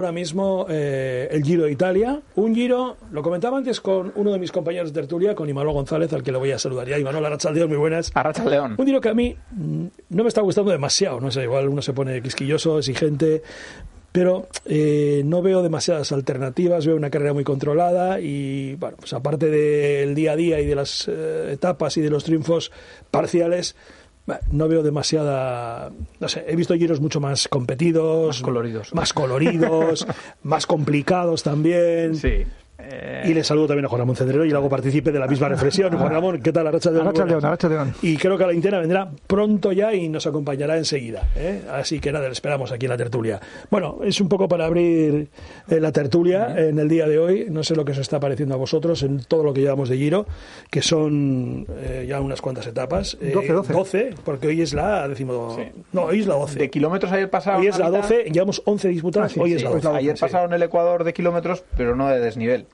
Ahora mismo el Giro de Italia, un Giro, lo comentaba antes con uno de mis compañeros de tertulia, con Imanol González, al que le voy a saludar ya. Imanol, arratsaldeon, muy buenas. Arratsaldeon. Un Giro que a mí no me está gustando demasiado, no sé, igual uno se pone quisquilloso, exigente, pero no veo demasiadas alternativas, veo una carrera muy controlada y, bueno, pues aparte del día a día y de las etapas y de los triunfos parciales, no veo demasiada, no sé, he visto giros mucho más competidos, más coloridos, más complicados también. Sí. Y le saludo también a Juan Ramón Cendrero y le hago partícipe de la misma reflexión. Juan Ramón, ¿qué tal? Arratsaldeon. Y creo que la linterna vendrá pronto ya y nos acompañará enseguida, ¿eh? Así que nada, le esperamos aquí en la tertulia. Bueno, es un poco para abrir la tertulia en el día de hoy. No sé lo que os está pareciendo a vosotros en todo lo que llevamos de Giro, que son ya unas cuantas etapas. 12, porque hoy es la No, hoy es la 12. De kilómetros ayer pasaron. Hoy es la 12, llevamos 11 disputadas, hoy es la 12. Ayer pasaron el Ecuador de kilómetros, pero no de desnivel.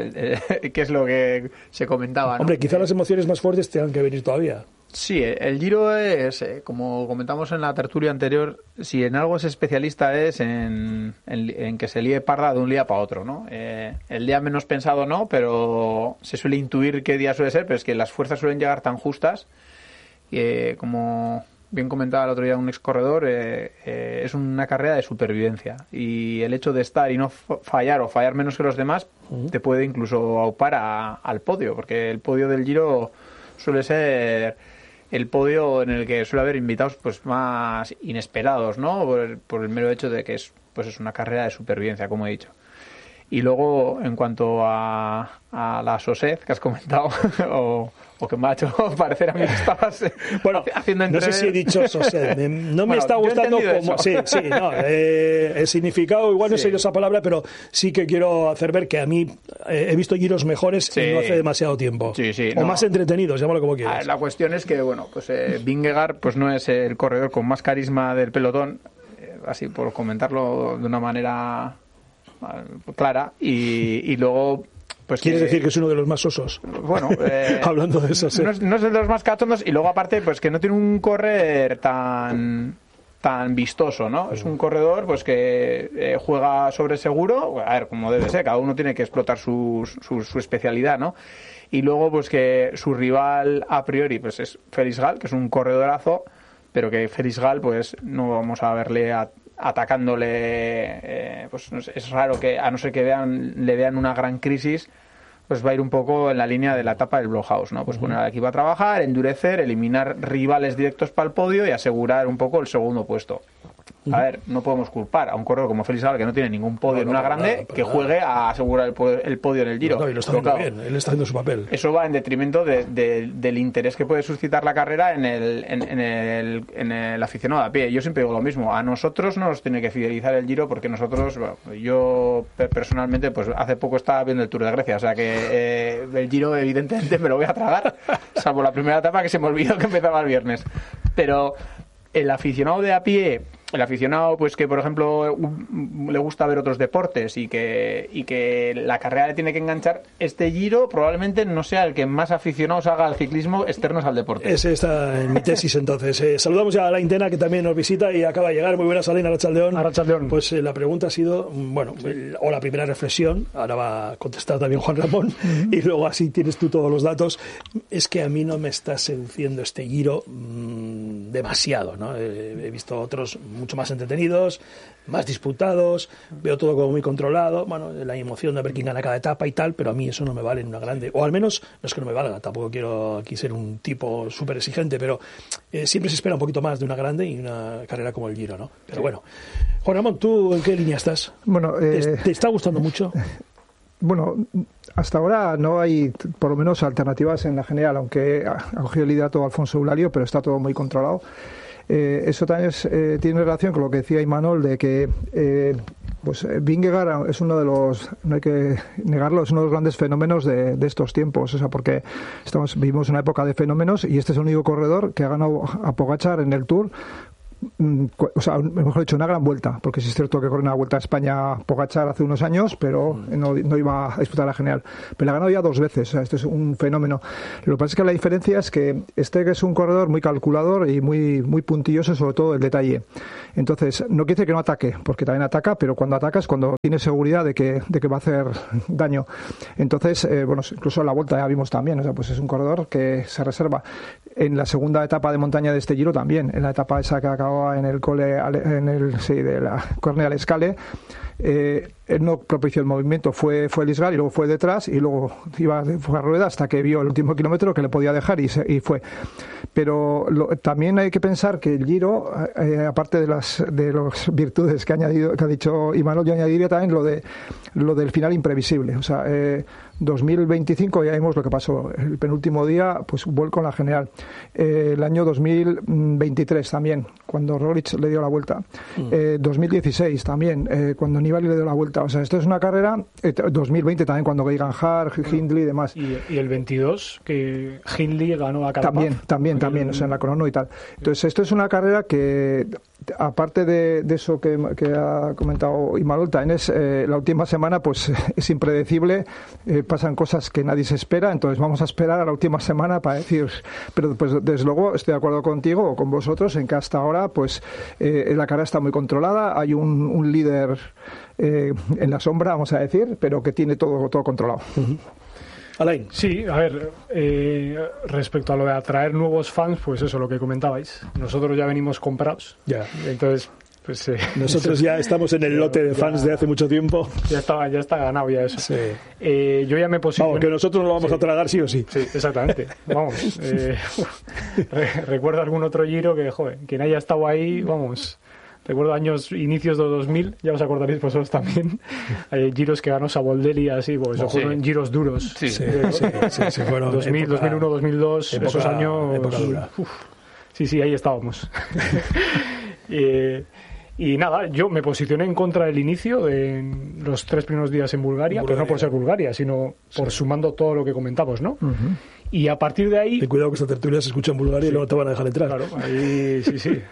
Que es lo que se comentaba, ¿no? Hombre, quizá las emociones más fuertes tengan que venir todavía. Sí, el Giro es, como comentamos en la tertulia anterior, si en algo es especialista es en que se líe parda de un día para otro, ¿no? El día menos pensado no, pero se suele intuir qué día suele ser, pero es que las fuerzas suelen llegar tan justas que, como bien comentaba el otro día un ex corredor, es una carrera de supervivencia y el hecho de estar y no fallar o fallar menos que los demás te puede incluso aupar al podio, porque el podio del Giro suele ser el podio en el que suele haber invitados pues más inesperados, ¿no? Por el mero hecho de que es una carrera de supervivencia, como he dicho. Y luego, en cuanto a la Sosed que has comentado, o que me ha hecho parecer a mí que estabas haciendo no sé si he dicho Sosed, no me está gustando como... Sí, no, el significado, igual no sé yo esa palabra, pero sí que quiero hacer ver que a mí he visto giros mejores y no hace demasiado tiempo. O más entretenidos, llámalo como quieras. La cuestión es que, bueno, pues Vingegaard pues no es el corredor con más carisma del pelotón, así por comentarlo de una manera clara, y luego pues ¿quieres decir que es uno de los más osos? Bueno, hablando de eso, no es de los más cachondos, y luego aparte pues que no tiene un correr tan vistoso, ¿no? Es un corredor pues que juega sobre seguro, a ver, como debe ser, cada uno tiene que explotar su especialidad, ¿no? Y luego pues que su rival a priori pues es Félix Gall, que es un corredorazo, pero que Félix Gall pues no vamos a verle atacándole, pues es raro que, a no ser que le vean una gran crisis, pues va a ir un poco en la línea de la etapa del Blockhouse, ¿no? Pues poner al equipo a trabajar, endurecer, eliminar rivales directos para el podio y asegurar un poco el segundo puesto. A ver, no podemos culpar a un corredor como Félix Gall, que no tiene ningún podio en una grande, que juegue a asegurar el podio en el Giro. Y lo está haciendo bien, él está haciendo su papel. Eso va en detrimento del interés que puede suscitar la carrera en el aficionado a pie. Yo siempre digo lo mismo, a nosotros no nos tiene que fidelizar el Giro, porque nosotros, bueno, yo personalmente, pues hace poco estaba viendo el Tour de Grecia, o sea que el Giro evidentemente me lo voy a tragar, salvo la primera etapa que se me olvidó que empezaba el viernes. Pero el aficionado de a pie, el aficionado pues que por ejemplo le gusta ver otros deportes y que la carrera le tiene que enganchar, este Giro probablemente no sea el que más aficionados haga al ciclismo externos al deporte. Ese está en mi tesis entonces. Saludamos ya a la Intena, que también nos visita y acaba de llegar. Muy buenas, Alain, Arratsaldeon. Pues la pregunta ha sido, bueno, o la primera reflexión, ahora va a contestar también Juan Ramón, y luego así tienes tú todos los datos. Es que a mí no me está seduciendo este Giro demasiado, ¿no? He visto otros mucho más entretenidos, más disputados, veo todo como muy controlado, bueno, la emoción de ver quién gana cada etapa y tal, pero a mí eso no me vale en una grande, o al menos no es que no me valga, tampoco quiero aquí ser un tipo súper exigente, pero siempre se espera un poquito más de una grande y una carrera como el Giro, ¿no? Pero bueno, Juan Ramón, ¿tú en qué línea estás? Bueno, ¿Te está gustando mucho? Bueno, hasta ahora no hay, por lo menos, alternativas en la general, aunque ha cogido el liderato Alfonso Eulario, pero está todo muy controlado. Eso también tiene relación con lo que decía Imanol, de que pues Vingegaard es uno de los, no hay que negarlo, es uno de los grandes fenómenos de estos tiempos, o sea, porque vivimos una época de fenómenos y este es el único corredor que ha ganado a Pogačar en el Tour o sea, mejor dicho, una gran vuelta, porque sí es cierto que corrió una Vuelta a España Pogačar hace unos años, pero no iba a disputar la general. Pero la ha ganado ya 2 veces, o sea, esto es un fenómeno. Lo que pasa es que la diferencia es que que es un corredor muy calculador y muy, muy puntilloso, sobre todo el detalle. Entonces, no quiere decir que no ataque, porque también ataca, pero cuando ataca es cuando tiene seguridad de que va a hacer daño. Entonces, bueno, incluso en la Vuelta ya vimos también, o sea, pues es un corredor que se reserva. En la segunda etapa de montaña de este Giro también, en la etapa esa que acababa en el cole, de la Cornea Escale, él no propició el movimiento, fue Lisgar y luego fue detrás y luego fue a rueda hasta que vio el último kilómetro que le podía dejar y fue. Pero también hay que pensar que el Giro, aparte de las virtudes que ha dicho Imanol, yo añadiría también lo del final imprevisible. O sea, 2025 ya vimos lo que pasó. El penúltimo día, pues vuelco en la general. El año 2023 también, cuando Roglic le dio la vuelta. 2016 también, cuando Nibali le dio la vuelta. O sea, esto es una carrera. 2020 también, cuando Geoghegan Hart, Hindley y demás. Y el 22, que Hindley ganó a Carapaz. También, o sea, en la crono y tal. Entonces, esto es una carrera que, aparte de eso que ha comentado Imanol, también es la última semana, pues es impredecible. Pasan cosas que nadie se espera, entonces vamos a esperar a la última semana para decir, pero pues desde luego estoy de acuerdo contigo o con vosotros en que hasta ahora pues la carrera está muy controlada, hay un líder en la sombra, vamos a decir, pero que tiene todo controlado. Alain. Sí, a ver, respecto a lo de atraer nuevos fans, pues eso, lo que comentabais, nosotros ya venimos comprados, ya, entonces pues nosotros ya estamos en el lote de fans de hace mucho tiempo. Ya está ganado ya eso. Sí. Yo ya me posiciono. Vamos, que nosotros lo vamos a tragar sí o sí. Sí, exactamente. Vamos. Recuerdo algún otro Giro que, joder, quien haya estado ahí, vamos. Recuerdo inicios de 2000, ya os acordaréis vosotros también. Hay giros que ganó Saboldelli así, pues eso fueron giros duros. Sí, fueron 2000, época, 2001, 2002, época, esos años. Época dura. Sí, ahí estábamos. Y nada, yo me posicioné en contra del inicio en los 3 primeros días en Bulgaria, pero no por ser Bulgaria, sino por sumando todo lo que comentamos, ¿no? Uh-huh. Y a partir de ahí... Ten cuidado que esta tertulia se escucha en Bulgaria y luego te van a dejar entrar. Claro, ahí sí.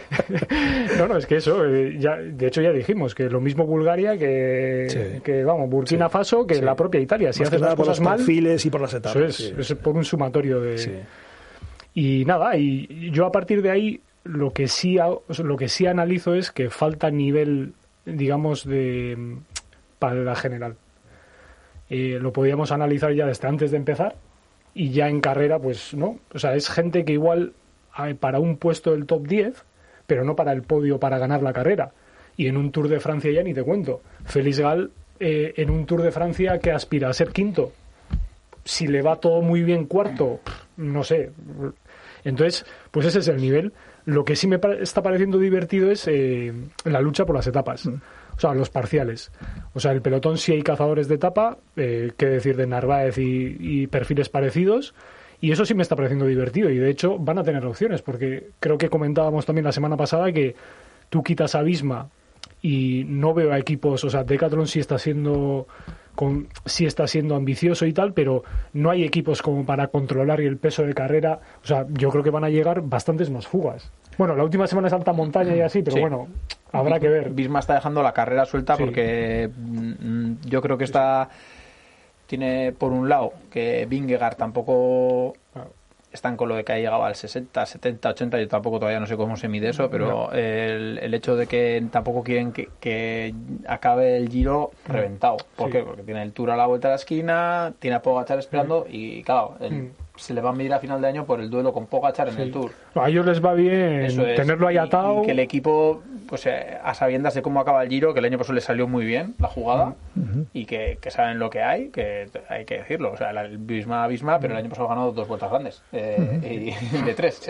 No, es que eso, de hecho ya dijimos que lo mismo Bulgaria que vamos, Burkina Faso, que la propia Italia. Si haces las cosas mal... por los perfiles y por las etapas. Eso es por un sumatorio de... Sí. Y nada, y yo a partir de ahí... Lo que sí analizo es que falta nivel, digamos, para la general. Lo podíamos analizar ya desde antes de empezar y ya en carrera, pues no. O sea, es gente que igual para un puesto del top 10, pero no para el podio para ganar la carrera. Y en un Tour de Francia ya ni te cuento. Félix Gall en un Tour de Francia que aspira a ser quinto. Si le va todo muy bien cuarto, no sé. Entonces, pues ese es el nivel. Lo que sí me está pareciendo divertido es la lucha por las etapas, o sea, los parciales. O sea, el pelotón sí hay cazadores de etapa, qué decir de Narváez y perfiles parecidos, y eso sí me está pareciendo divertido, y de hecho van a tener opciones, porque creo que comentábamos también la semana pasada que tú quitas a Visma y no veo a equipos, o sea, Decathlon sí está siendo ambicioso y tal, pero no hay equipos como para controlar el peso de carrera. O sea, yo creo que van a llegar bastantes más fugas. Bueno, la última semana es alta montaña y así, pero bueno, habrá que ver. Visma está dejando la carrera suelta porque yo creo que tiene por un lado que Vingegaard tampoco están con lo de que ha llegado al 60, 70, 80, yo tampoco todavía no sé cómo se mide eso, pero el hecho de que tampoco quieren que acabe el Giro reventado. ¿Por qué? Porque tiene el Tour a la vuelta de la esquina, tiene a Pogačar esperando y claro, se le va a medir a final de año por el duelo con Pogačar en el Tour. A ellos les va bien tenerlo ahí atado. Y que el equipo, pues a sabiendas de cómo acaba el Giro, que el año pasado le salió muy bien la jugada y que saben lo que hay que decirlo. O sea, el Visma, pero el año pasado ganó 2 vueltas grandes y de 3.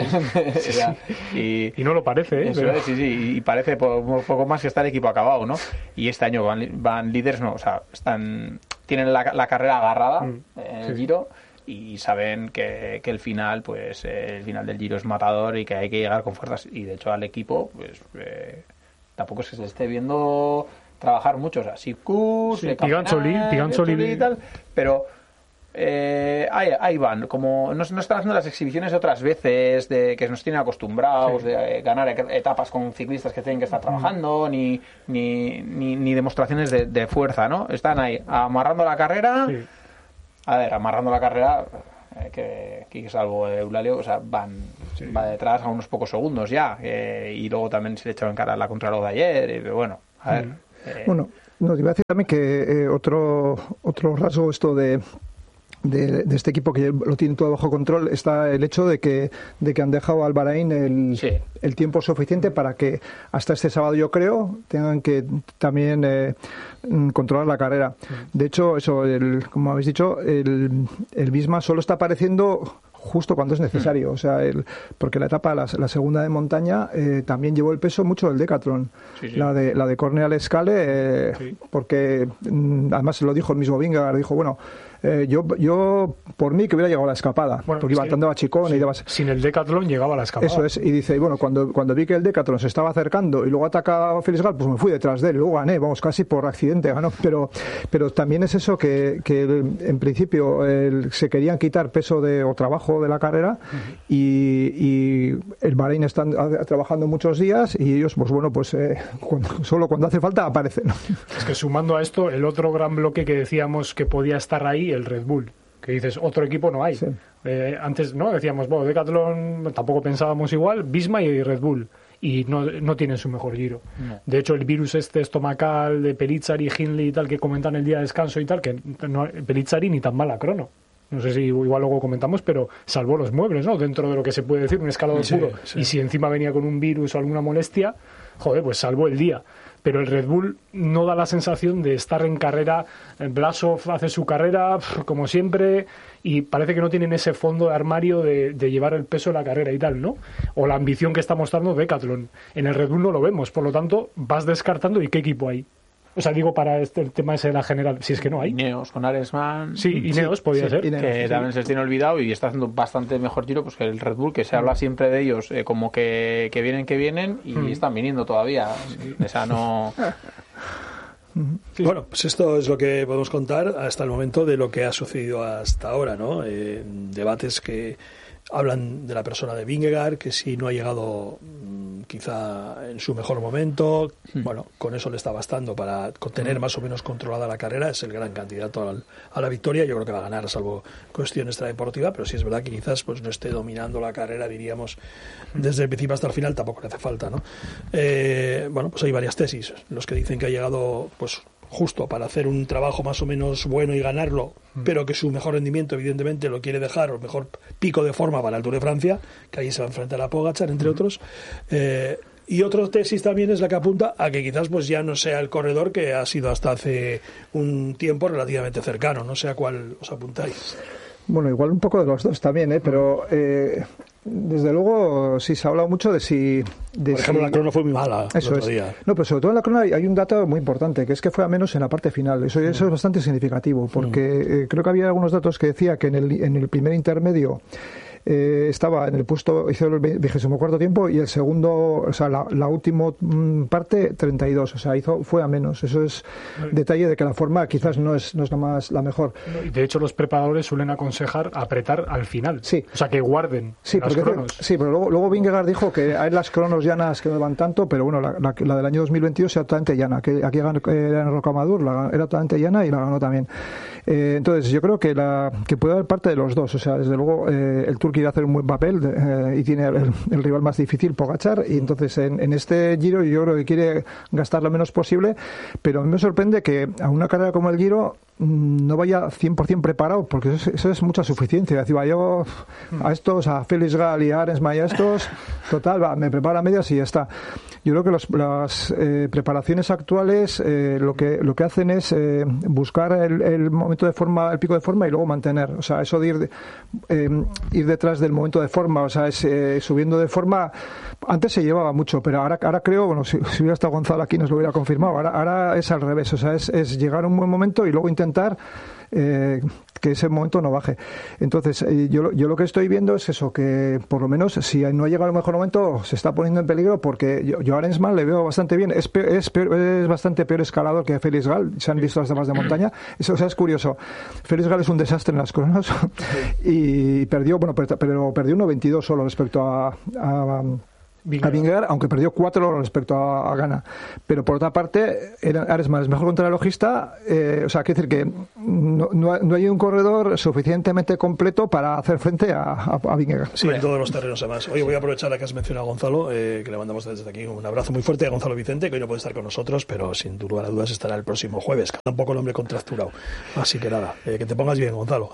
Y no lo parece, pero... y parece poco más que está el equipo acabado, ¿no? Y este año van líderes, no, o sea, tienen la carrera agarrada en el Giro. Y saben que el final, pues el final del Giro es matador y que hay que llegar con fuerzas. Y de hecho al equipo, pues tampoco se le esté viendo trabajar mucho. O sea, Sipkus, Piganzoli y tal, pero ahí van, como no están haciendo las exhibiciones de otras veces de que nos tienen acostumbrados, de ganar etapas con ciclistas que tienen que estar trabajando, ni demostraciones de fuerza, ¿no? Están ahí amarrando la carrera. Sí. A ver, amarrando la carrera, que salvo Eulalio, o sea, va detrás a unos pocos segundos ya, y luego también se le echaba en cara la contrarreloj de ayer, y bueno, a ver. Bueno, no, te iba a decir también que otro rasgo esto de este equipo que lo tiene todo bajo control está el hecho de que han dejado al Bahrein el tiempo suficiente para que hasta este sábado, yo creo, tengan que también controlar la carrera. De hecho, eso, como habéis dicho, el Visma solo está apareciendo justo cuando es necesario, o sea, porque la etapa, la segunda de montaña, también llevó el peso mucho del Decathlon, la de Corneal Scale, porque además se lo dijo el mismo Vingegaard, dijo, bueno, yo por mí que hubiera llegado a la escapada, porque iba andando a Chicón y demás. Sin el Decathlon llegaba a la escapada. Eso es, y dice, bueno, cuando vi que el Decathlon se estaba acercando y luego ataca a Felix Gall, pues me fui detrás de él, luego gané, vamos, casi por accidente ganó, pero también es eso que en principio se querían quitar peso o trabajo de la carrera, y el Bahrein están trabajando muchos días y ellos, pues bueno, pues solo cuando hace falta aparecen. Es que sumando a esto, el otro gran bloque que decíamos que podía estar ahí, el Red Bull, que dices, otro equipo no hay. Sí. Antes no decíamos, bueno, Decathlon tampoco pensábamos igual, Visma y Red Bull, y no tienen su mejor giro. No. De hecho, el virus estomacal de Pellizzari, Hindley y tal, que comentan el día de descanso y tal, que no, Pellizzari ni tan mala crono. No sé si igual luego comentamos, pero salvó los muebles, ¿no? Dentro de lo que se puede decir, un escalador puro. Sí. Y si encima venía con un virus o alguna molestia, joder, pues salvó el día. Pero el Red Bull no da la sensación de estar en carrera. Blasov hace su carrera como siempre y parece que no tienen ese fondo de armario de llevar el peso de la carrera y tal, ¿no? O la ambición que está mostrando Decathlon. En el Red Bull no lo vemos, por lo tanto vas descartando. ¿Y qué equipo hay? O sea, digo, para el tema ese de la general, si es que no hay. Ineos con Arensman. Sí, Ineos podía ser. Ineos, que también se les tiene olvidado y está haciendo bastante mejor tiro pues que el Red Bull, que se habla siempre de ellos como que vienen y están viniendo todavía. O sea, no... Bueno, pues esto es lo que podemos contar hasta el momento de lo que ha sucedido hasta ahora, ¿no? Debates que hablan de la persona de Vingegaard, que si no ha llegado quizá en su mejor momento, bueno, con eso le está bastando para tener más o menos controlada la carrera, es el gran candidato a la victoria. Yo creo que va a ganar, salvo cuestión extradeportiva, pero sí es verdad que quizás pues no esté dominando la carrera, diríamos, desde el principio hasta el final, tampoco le hace falta, ¿no? Bueno, pues hay varias tesis, los que dicen que ha llegado pues justo para hacer un trabajo más o menos bueno y ganarlo, pero que su mejor rendimiento evidentemente lo quiere dejar, o mejor pico de forma para el Tour de Francia, que ahí se va a enfrentar a Pogačar, entre otros. Y otra tesis también es la que apunta a que quizás pues ya no sea el corredor que ha sido hasta hace un tiempo relativamente cercano. No sé a cuál os apuntáis. Bueno, igual un poco de los dos también, pero desde luego sí se ha hablado mucho de si... Por ejemplo, la crono fue muy mala el otro día. No, pero sobre todo en la crono hay un dato muy importante, que es que fue a menos en la parte final. Eso es bastante significativo, porque creo que había algunos datos que decía que en el primer intermedio estaba en el puesto, hizo el 24º tiempo, y el segundo, o sea, la última parte 32, o sea, fue a menos. Eso es detalle de que la forma quizás no es la mejor. De hecho, los preparadores suelen aconsejar apretar al final. Sí. O sea, que guarden las cronos. Sí, pero luego Vingegaard dijo que hay las cronos llanas que no van tanto, pero bueno, la del año 2022 era totalmente llana, que aquí era en Rocamadour, era totalmente llana y la ganó también. Entonces, yo creo que puede haber parte de los dos. O sea, desde luego, el Tour quiere hacer un buen papel y tiene el rival más difícil, Pogačar, y entonces en este Giro yo creo que quiere gastar lo menos posible, pero a mí me sorprende que a una carrera como el Giro no vaya 100% preparado, porque eso es mucha suficiencia. Decir, yo a estos, a Felix Gall y a Arensman y a estos, total, me preparo a medias y ya está. Yo creo que las preparaciones actuales lo que hacen es buscar el momento de forma, el pico de forma, y luego mantener. O sea, eso de ir detrás del momento de forma, o sea, es subiendo de forma. Antes se llevaba mucho, pero ahora creo, bueno, si hubiera estado Gonzalo aquí nos lo hubiera confirmado, ahora es al revés. O sea, es llegar a un buen momento y luego intentar intentar que ese momento no baje. Entonces, yo lo que estoy viendo es eso, que por lo menos si no llega al mejor momento se está poniendo en peligro, porque yo a Arensman le veo bastante bien. Es bastante peor escalador que Félix Gall. Se han visto las demás de montaña. Eso, o sea, es curioso. Félix Gall es un desastre en las cronos y perdió, pero perdió 1.22 solo respecto a Vingegaard, aunque perdió 4 respecto a Ghana. Pero por otra parte, Arensman es mejor contrarrelojista. O sea, quiere decir que no hay un corredor suficientemente completo para hacer frente a Vingegaard. Sí, en todos los terrenos además. Oye, voy a aprovechar a que has mencionado a Gonzalo, que le mandamos desde aquí un abrazo muy fuerte a Gonzalo Vicente, que hoy no puede estar con nosotros, pero sin lugar a dudas estará el próximo jueves. Tampoco el hombre contracturado. Así que nada, que te pongas bien, Gonzalo.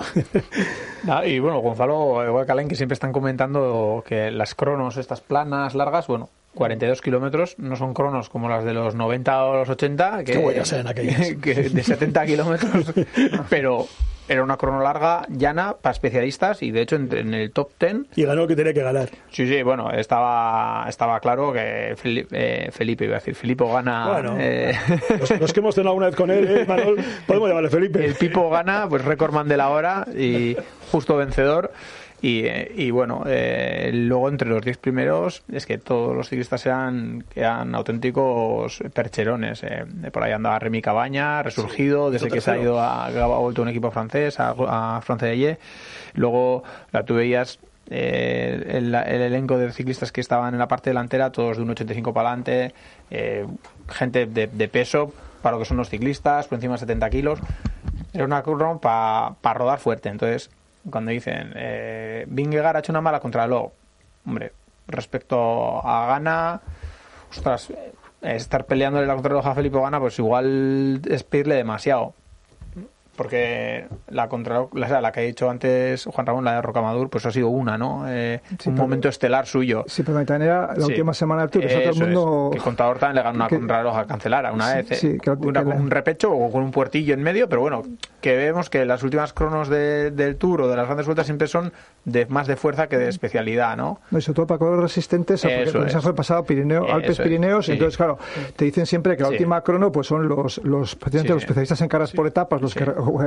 Y bueno, Gonzalo, igual que Alain, que siempre están comentando que las cronos, estas planas, largas, bueno, 42 kilómetros no son cronos como las de los 90 o los 80, que de 70 kilómetros, pero era una crono larga, llana, para especialistas, y de hecho en el top 10... Y ganó lo que tenía que ganar. Sí, bueno, estaba claro que Filippo Ganna... Bueno, los que hemos cenado una vez con él, Manuel, podemos llamarle Felipe. El Pipo Ganna, pues recordman de la hora y justo vencedor. Y bueno, luego entre los 10 primeros es que todos los ciclistas eran auténticos percherones. Por ahí andaba Remy Cabaña, resurgido desde que se ha vuelto un equipo francés, a Francia de Ayer. Luego tú veías el elenco de ciclistas que estaban en la parte delantera, todos de 1,85 para adelante, gente de peso para lo que son los ciclistas, por encima de 70 kilos. Era una curva para rodar fuerte. Entonces, cuando dicen Vingegaard ha hecho una mala contrarreloj, hombre, respecto a Ghana, ostras, estar peleándole la contrarreloj a Filippo Ganna, pues igual es pedirle demasiado, porque la que ha dicho antes Juan Ramón, la de Rocamadour, pues ha sido una, ¿no? Un momento estelar suyo. Sí, pero también era la última semana del Tour, que todo el mundo... que Contador también le ganó una contrarreloj a Cancelara una vez, con un repecho o con un puertillo en medio, pero bueno, que vemos que las últimas cronos del Tour o de las grandes vueltas siempre son más de fuerza que de especialidad, ¿no? Y sobre todo para correr resistentes, porque esa fue pasado Alpes-Pirineos, y entonces, claro, te dicen siempre que la última crono pues son los especialistas en carreras por etapas, los que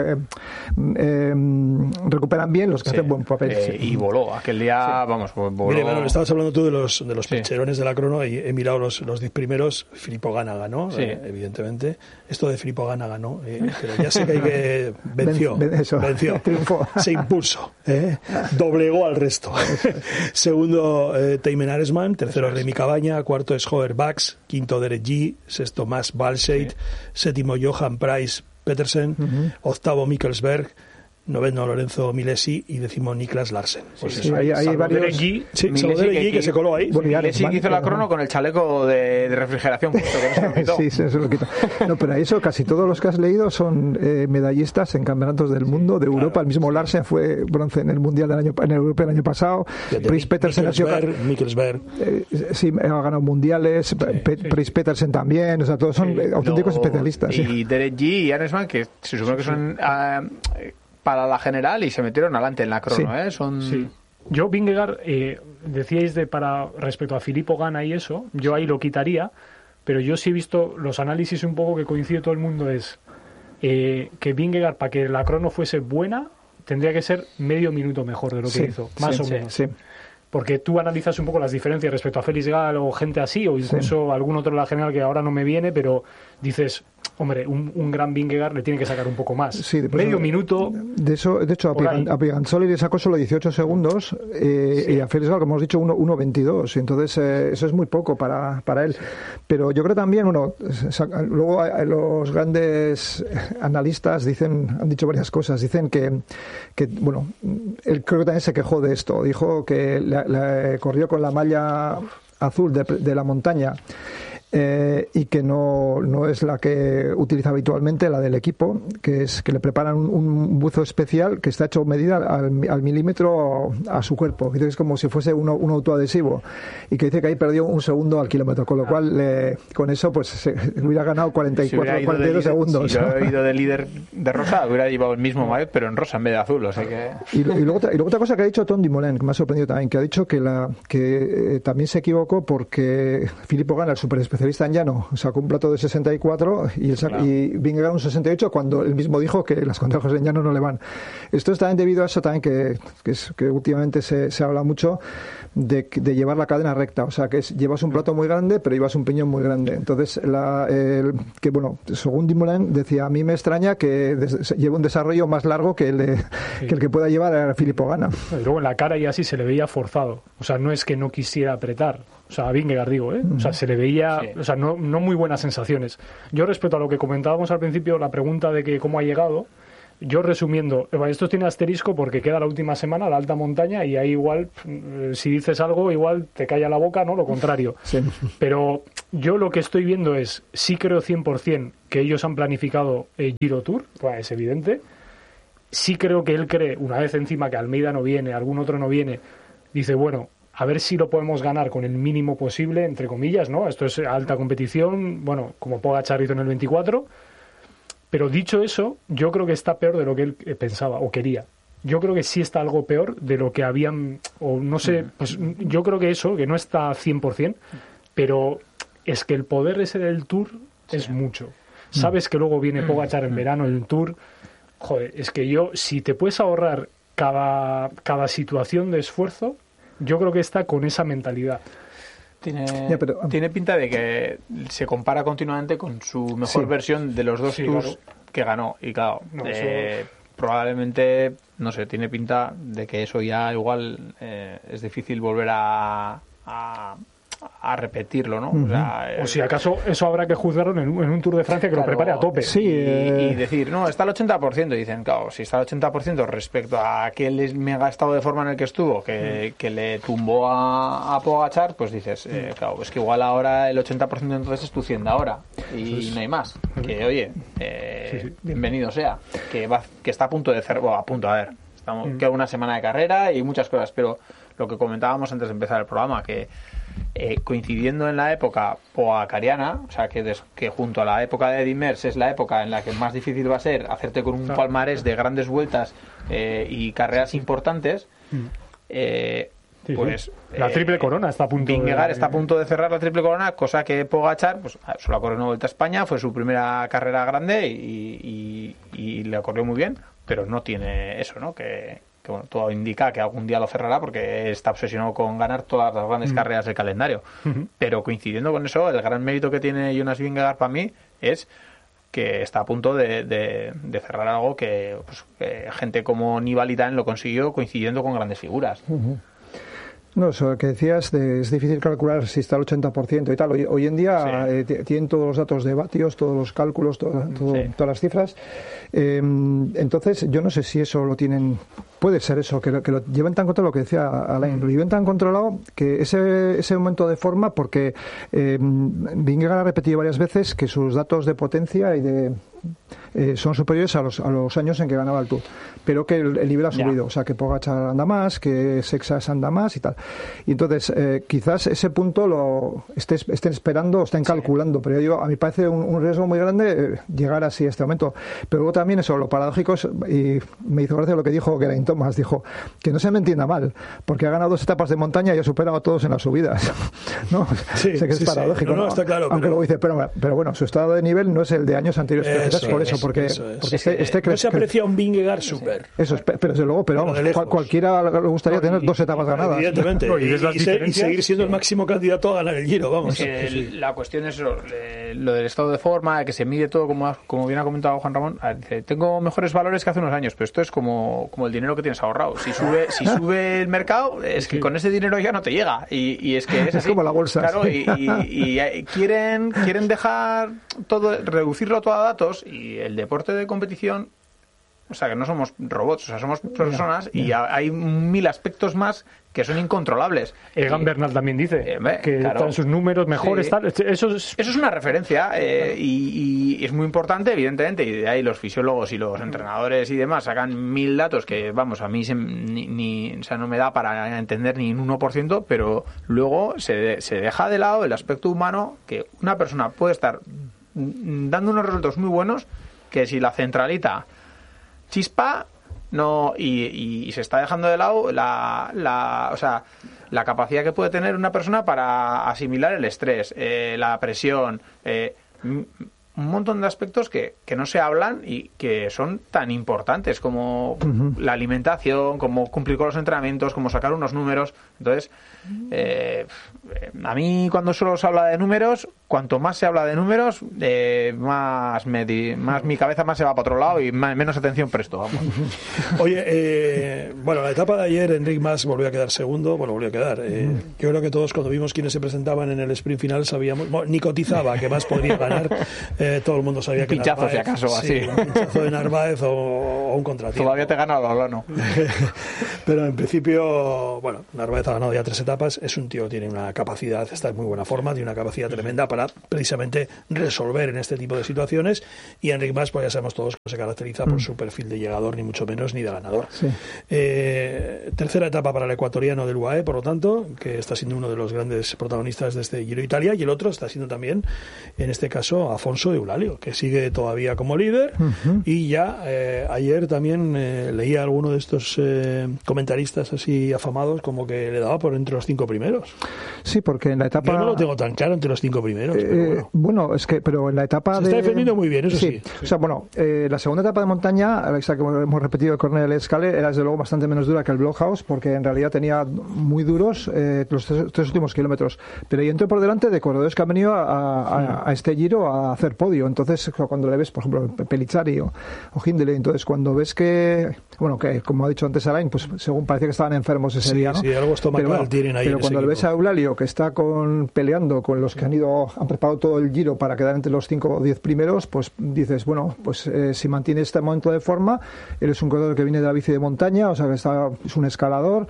recuperan bien, los que hacen buen papel. Y voló aquel día, voló. Mire, Manuel, estabas hablando tú de los percherones de la crono, y he mirado los 10 primeros. Filippo Ganna ganó, evidentemente. Esto de Filippo Ganna ganó, pero ya sé que venció, triunfó, se impuso, doblegó al resto. Segundo, Thymen Arensman. Tercero, Remy Cabaña. Cuarto es Hoher Bax. Quinto, Derek G. Sexto, Mads Balseit. Séptimo, Johan Price Petersen. Octavo, Mikkelsberg. Noveno, Lorenzo Milesi. Y décimo, Niklas Larsen. Pues hay varios. Derek G, que se coló ahí. Milesi que hizo la crono con el chaleco de refrigeración puesto, que no se lo quitó. Sí, se lo quitó. No, pero eso casi todos los que has leído son medallistas en campeonatos del mundo, de Europa. El mismo Larsen fue bronce en el Mundial en el Europeo el año pasado. Price Petersen Mikkelsberg. Sí, ha ganado mundiales. Price Petersen también. O sea, todos son auténticos especialistas. Y Derek G y Arensman, que se supone que son para la general y se metieron adelante en la crono, Sí. Yo, Vingegaard, decíais respecto a Filippo Ganna y eso, yo ahí lo quitaría, pero yo sí he visto los análisis un poco que coincide todo el mundo, es que Vingegaard, para que la crono fuese buena, tendría que ser medio minuto mejor de lo que hizo, más o menos. Sí. Porque tú analizas un poco las diferencias respecto a Félix Gall o gente así, o incluso algún otro de la general que ahora no me viene, pero dices, hombre, un gran Vingegaard le tiene que sacar un poco más. Sí, medio minuto. De hecho, a Piganzoli le sacó solo 18 segundos y a Félix Gall, como hemos dicho, 1.22. Entonces, eso es muy poco para él. Pero yo creo también, luego los grandes analistas han dicho varias cosas. Dicen que él creo que también se quejó de esto. Dijo que corrió con la malla azul de la montaña y que no es la que utiliza habitualmente, la del equipo, que es que le preparan un buzo especial que está hecho medida al milímetro a su cuerpo. Dice que es como si fuese un autoadhesivo, y que dice que ahí perdió un segundo al kilómetro, con lo cual con eso pues se hubiera ganado 42 segundos. Si hubiera ido de líder de rosa, hubiera llevado el mismo maillot, pero en rosa en vez de azul. O sea que... y luego otra cosa que ha dicho Tom Dumoulin, que me ha sorprendido también, que ha dicho que también se equivocó porque Filippo Ganna, el superespecialista especialista en llano, sacó un plato de 64 y Vingegaard un 68 cuando él mismo dijo que las contrarreloj en llano no le van. Esto es también debido a eso también que últimamente se habla mucho de llevar la cadena recta, o sea que llevas un plato muy grande pero llevas un piñón muy grande. Entonces, según Dumoulin decía, a mí me extraña que lleve un desarrollo más largo que el que pueda llevar a Filippo Ganna. Y luego en la cara ya sí se le veía forzado, o sea, no es que no quisiera apretar, o sea, a Vingegaard digo, o sea, se le veía, o sea, no muy buenas sensaciones. Yo respecto a lo que comentábamos al principio, la pregunta de que cómo ha llegado, yo resumiendo, esto tiene asterisco porque queda la última semana, la alta montaña, y ahí igual, si dices algo, igual te calla la boca, ¿no? Lo contrario. Sí. Pero yo lo que estoy viendo es, sí creo 100% que ellos han planificado el Giro Tour, pues es evidente. Sí creo que él cree, una vez encima que Almeida no viene, algún otro no viene, dice, bueno, a ver si lo podemos ganar con el mínimo posible, entre comillas, ¿no? Esto es alta competición, bueno, como Pogačar hizo en el 24. Pero dicho eso, yo creo que está peor de lo que él pensaba o quería. Yo creo que sí está algo peor de lo que habían, o no sé, pues yo creo que eso, que no está 100%, pero es que el poder ese del Tour es mucho. Sabes que luego viene Pogačar en verano el Tour. Joder, es que si te puedes ahorrar cada situación de esfuerzo, yo creo que está con esa mentalidad. Tiene pinta de que se compara continuamente con su mejor versión de los dos tours que ganó. Y claro, probablemente, no sé, tiene pinta de que eso ya igual es difícil volver a repetirlo, ¿no? O si acaso eso habrá que juzgarlo en un Tour de Francia que lo prepare a tope. Sí, y decir, no, está al 80%. Y dicen, claro, si está al 80% respecto a aquel mega estado de forma en el que estuvo, que le tumbó a Pogačar, pues dices, claro, es que igual ahora el 80% entonces es tu 100 ahora. Y no hay más. Que, oye, bienvenido sea. Que está a punto de cerrar, queda una semana de carrera y muchas cosas, pero lo que comentábamos antes de empezar el programa, que coincidiendo en la época poacariana, o sea que junto a la época de Eddy Merckx es la época en la que más difícil va a ser hacerte con un palmarés de grandes vueltas y carreras importantes, pues la triple corona está a punto Vingegaard está a punto de cerrar la triple corona, cosa que Pogačar pues solo ha corrido una Vuelta a España, fue su primera carrera grande y le corrió muy bien, pero no tiene eso, ¿no? Que bueno, todo indica que algún día lo cerrará porque está obsesionado con ganar todas las grandes carreras del calendario. Pero coincidiendo con eso, el gran mérito que tiene Jonas Vingegaard para mí es que está a punto de cerrar algo que gente como Nibali también lo consiguió coincidiendo con grandes figuras. No, eso que decías, es difícil calcular si está al 80% y tal. Hoy en día tienen todos los datos de vatios, todos los cálculos, todas las cifras. Entonces, yo no sé si eso lo tienen. Puede ser eso, que lo lleven tan controlado, lo que decía Alain, lo lleven tan controlado que ese momento de forma, porque Vingegaard ha repetido varias veces que sus datos de potencia y son superiores a los años en que ganaba el Tour, pero que el nivel ha subido, o sea que Pogačar anda más, que Sexas anda más y tal, y entonces quizás ese punto lo estén esperando, estén calculando, pero yo digo, a mí parece un riesgo muy grande llegar así a este momento. Pero luego también eso, lo paradójico es, y me hizo gracia lo que dijo Geraint Thomas, dijo que no se me entienda mal, porque ha ganado 2 etapas de montaña y ha superado a todos en las subidas, ¿no? Sé que es paradójico, no, está claro, aunque luego dice, pero bueno, su estado de nivel no es el de años anteriores, por eso, porque no se aprecia un Vingegaard super. Eso es, pero desde luego, pero vamos, cualquiera le gustaría tener 2 etapas ganadas. Evidentemente, y seguir siendo el máximo candidato a ganar el Giro, vamos. La cuestión es lo del estado de forma, que se mide todo, como bien ha comentado Juan Ramón. Dice, tengo mejores valores que hace unos años, pero esto es como el dinero que tienes ahorrado. Si sube el mercado, es que con ese dinero ya no te llega. Y es que es así. Como la bolsa. Claro, y quieren dejar todo, reducirlo todo a datos, y el deporte de competición, o sea, que no somos robots, o sea, somos personas, y hay 1000 aspectos más que son incontrolables. Egan Bernal también dice que están sus números mejores. Eso es una referencia y es muy importante, evidentemente, y de ahí los fisiólogos y los entrenadores y demás sacan 1000 datos que, vamos, a mí o sea, no me da para entender ni un 1%, pero luego se deja de lado el aspecto humano, que una persona puede estar dando unos resultados muy buenos, que si la centralita chispa, No, y se está dejando de lado la capacidad que puede tener una persona para asimilar el estrés, la presión, un montón de aspectos que no se hablan y que son tan importantes como la alimentación, como cumplir con los entrenamientos, como sacar unos números. Entonces, a mí cuando solo se habla de números, cuanto más se habla de números, más mi cabeza más se va para otro lado y menos atención presto. Vamos. Oye, bueno, la etapa de ayer, Enric Mas volvió a quedar segundo. Bueno, volvió a quedar. Yo creo que todos cuando vimos quiénes se presentaban en el sprint final sabíamos, bueno, ni cotizaba que Mas podría ganar. Todo el mundo sabía que pinchazo, Narváez, si acaso, sí, así. Un pinchazo de Narváez o un contratiempo. Todavía te gana el no. Pero en principio, bueno, Narváez ha ganado ya 3 etapas. Es un tío que tiene una capacidad, está en muy buena forma, tiene una capacidad tremenda para precisamente resolver en este tipo de situaciones. Y Enric Mas, pues ya sabemos todos que no se caracteriza por su perfil de llegador, ni mucho menos, ni de ganador. Sí. Tercera etapa para el ecuatoriano del UAE, por lo tanto, que está siendo uno de los grandes protagonistas de este Giro de Italia, y el otro está siendo también, en este caso, Afonso de Eulalio, que sigue todavía como líder. Y ya ayer también leía a alguno de estos comentaristas así afamados como que le daba por entre los 5 primeros. Sí, porque en la etapa... Yo no lo tengo tan claro entre los 5 primeros. Pero bueno, es que pero en la etapa se está defendiendo muy bien, eso sí. O sea, bueno, la segunda etapa de montaña, esa que hemos repetido de Cornell Escale, era desde luego bastante menos dura que el Blockhouse, porque en realidad tenía muy duros los 3 últimos kilómetros. Pero ahí entró por delante de corredores que han venido a este Giro a hacer podio. Entonces, cuando le ves, por ejemplo, Pellizzari o Hindley, entonces cuando ves que, bueno, que como ha dicho antes Alain, pues según parecía que estaban enfermos ese día, ¿no? Sí, algo estomacal tienen ahí. Pero cuando le ves a Eulalio, que está peleando con los que han preparado todo el Giro para quedar entre los 5 o 10 primeros, pues dices, bueno, pues si mantiene este momento de forma, él es un corredor que viene de la bici de montaña, o sea que es un escalador,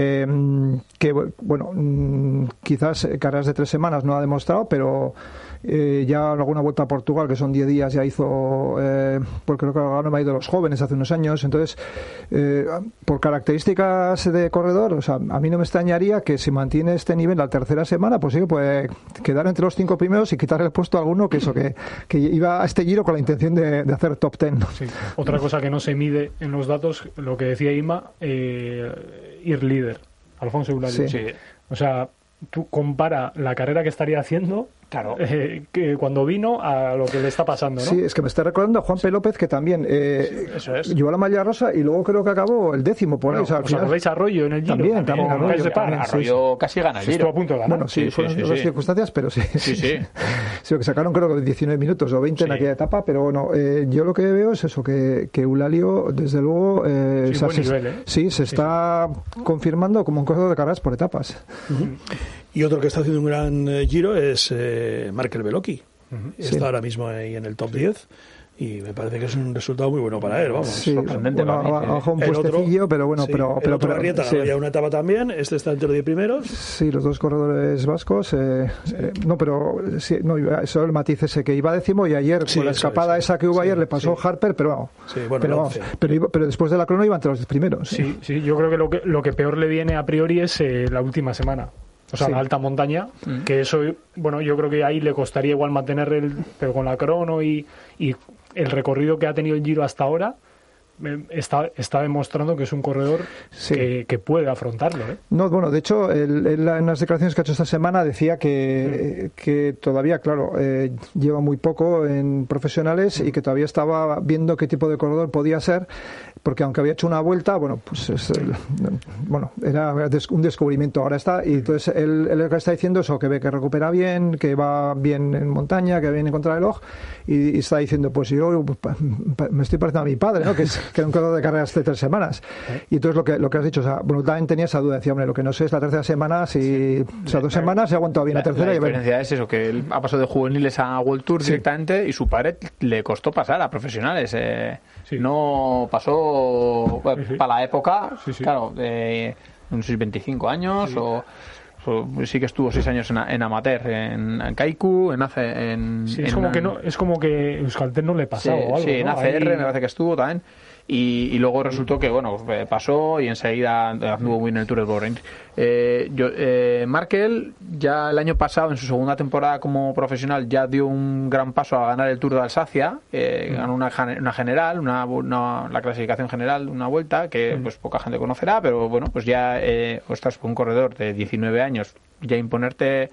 que, bueno, quizás carreras de 3 semanas no ha demostrado, pero ya alguna vuelta a Portugal, que son 10 días, ya hizo, porque creo que ganó el Maíz de los Jóvenes hace unos años. Entonces, por características de corredor, o sea, a mí no me extrañaría que si mantiene este nivel la tercera semana, pues sí que puede quedar entre los 5 primeros y quitarle el puesto a alguno que iba a este Giro con la intención de hacer top 10. Sí. Otra cosa que no se mide en los datos, lo que decía Ima, ir líder, Alfonso Eulalio. Sí. O sea, tú compara la carrera que estaría haciendo, claro, que cuando vino a lo que le está pasando, ¿no? Sí, es que me está recordando a Juan P. López, que también eso es. llevó la malla rosa y luego creo que acabó el 10º por ahí. O sea, ¿os acordáis Arroyo en el Giro? También Arroyo casi gana el Giro. Estuvo a punto de ganar. Bueno, sí, fueron otras circunstancias, pero sí. Sí. Sí, que sacaron creo que 19 minutos o 20 en aquella etapa, pero bueno, yo lo que veo es eso, que Eulalio, desde luego, se está confirmando como un corredor de carreras por etapas. Y otro que está haciendo un gran Giro es Markel Belocchi. Está ahora mismo ahí en el top 10 y me parece que es un resultado muy bueno para él, vamos. Sí, sorprendente. Bajo un puestecillo, pero bueno, sí, pero Arrieta ganó ya una etapa también, este está entre los 10 primeros. Sí, los dos corredores vascos, no, pero sí, no, eso el matiz ese que iba 10º y ayer con la escapada esa que hubo ayer le pasó Harper, pero vamos. Sí, bueno, pero después de la crono iba entre los 10 primeros. Sí, yo creo que lo que peor le viene a priori es la última semana. O sea, la alta montaña, que eso, bueno, yo creo que ahí le costaría igual mantener pero con la crono y el recorrido que ha tenido el Giro hasta ahora, está demostrando que es un corredor que puede afrontarlo, ¿eh? No, bueno, de hecho, en las declaraciones que ha hecho esta semana decía que todavía, claro, lleva muy poco en profesionales y que todavía estaba viendo qué tipo de corredor podía ser, porque aunque había hecho una vuelta, bueno, pues era un descubrimiento. Ahora está, y entonces él lo que está diciendo es que ve que recupera bien, que va bien en montaña, que va bien en contrarreloj, y está diciendo, pues yo me estoy pareciendo a mi padre, ¿no? Que era un corredor de carreras de 3 semanas. Y entonces lo que has dicho, o sea, bueno, también tenía esa duda, decía, hombre, lo que no sé es la tercera semana, o sea, 2 semanas se ha aguantado bien la tercera. La diferencia es eso, que él ha pasado de juveniles a World Tour directamente y su padre le costó pasar a profesionales. No pasó para la época, claro, de unos 25 años o sí que estuvo 6 años en amateur, en Kaiku, es como que Euskaltel no le pasaba o algo. Sí, en ¿no? ACR ahí... me parece que estuvo también. y luego resultó que bueno, pasó y enseguida anduvo muy en el Tour del Borren. Markel ya el año pasado, en su segunda temporada como profesional, ya dio un gran paso a ganar el Tour de Alsacia. Ganó una general, la clasificación general, una vuelta que pues poca gente conocerá, pero bueno, pues ya un corredor de 19 años, ya imponerte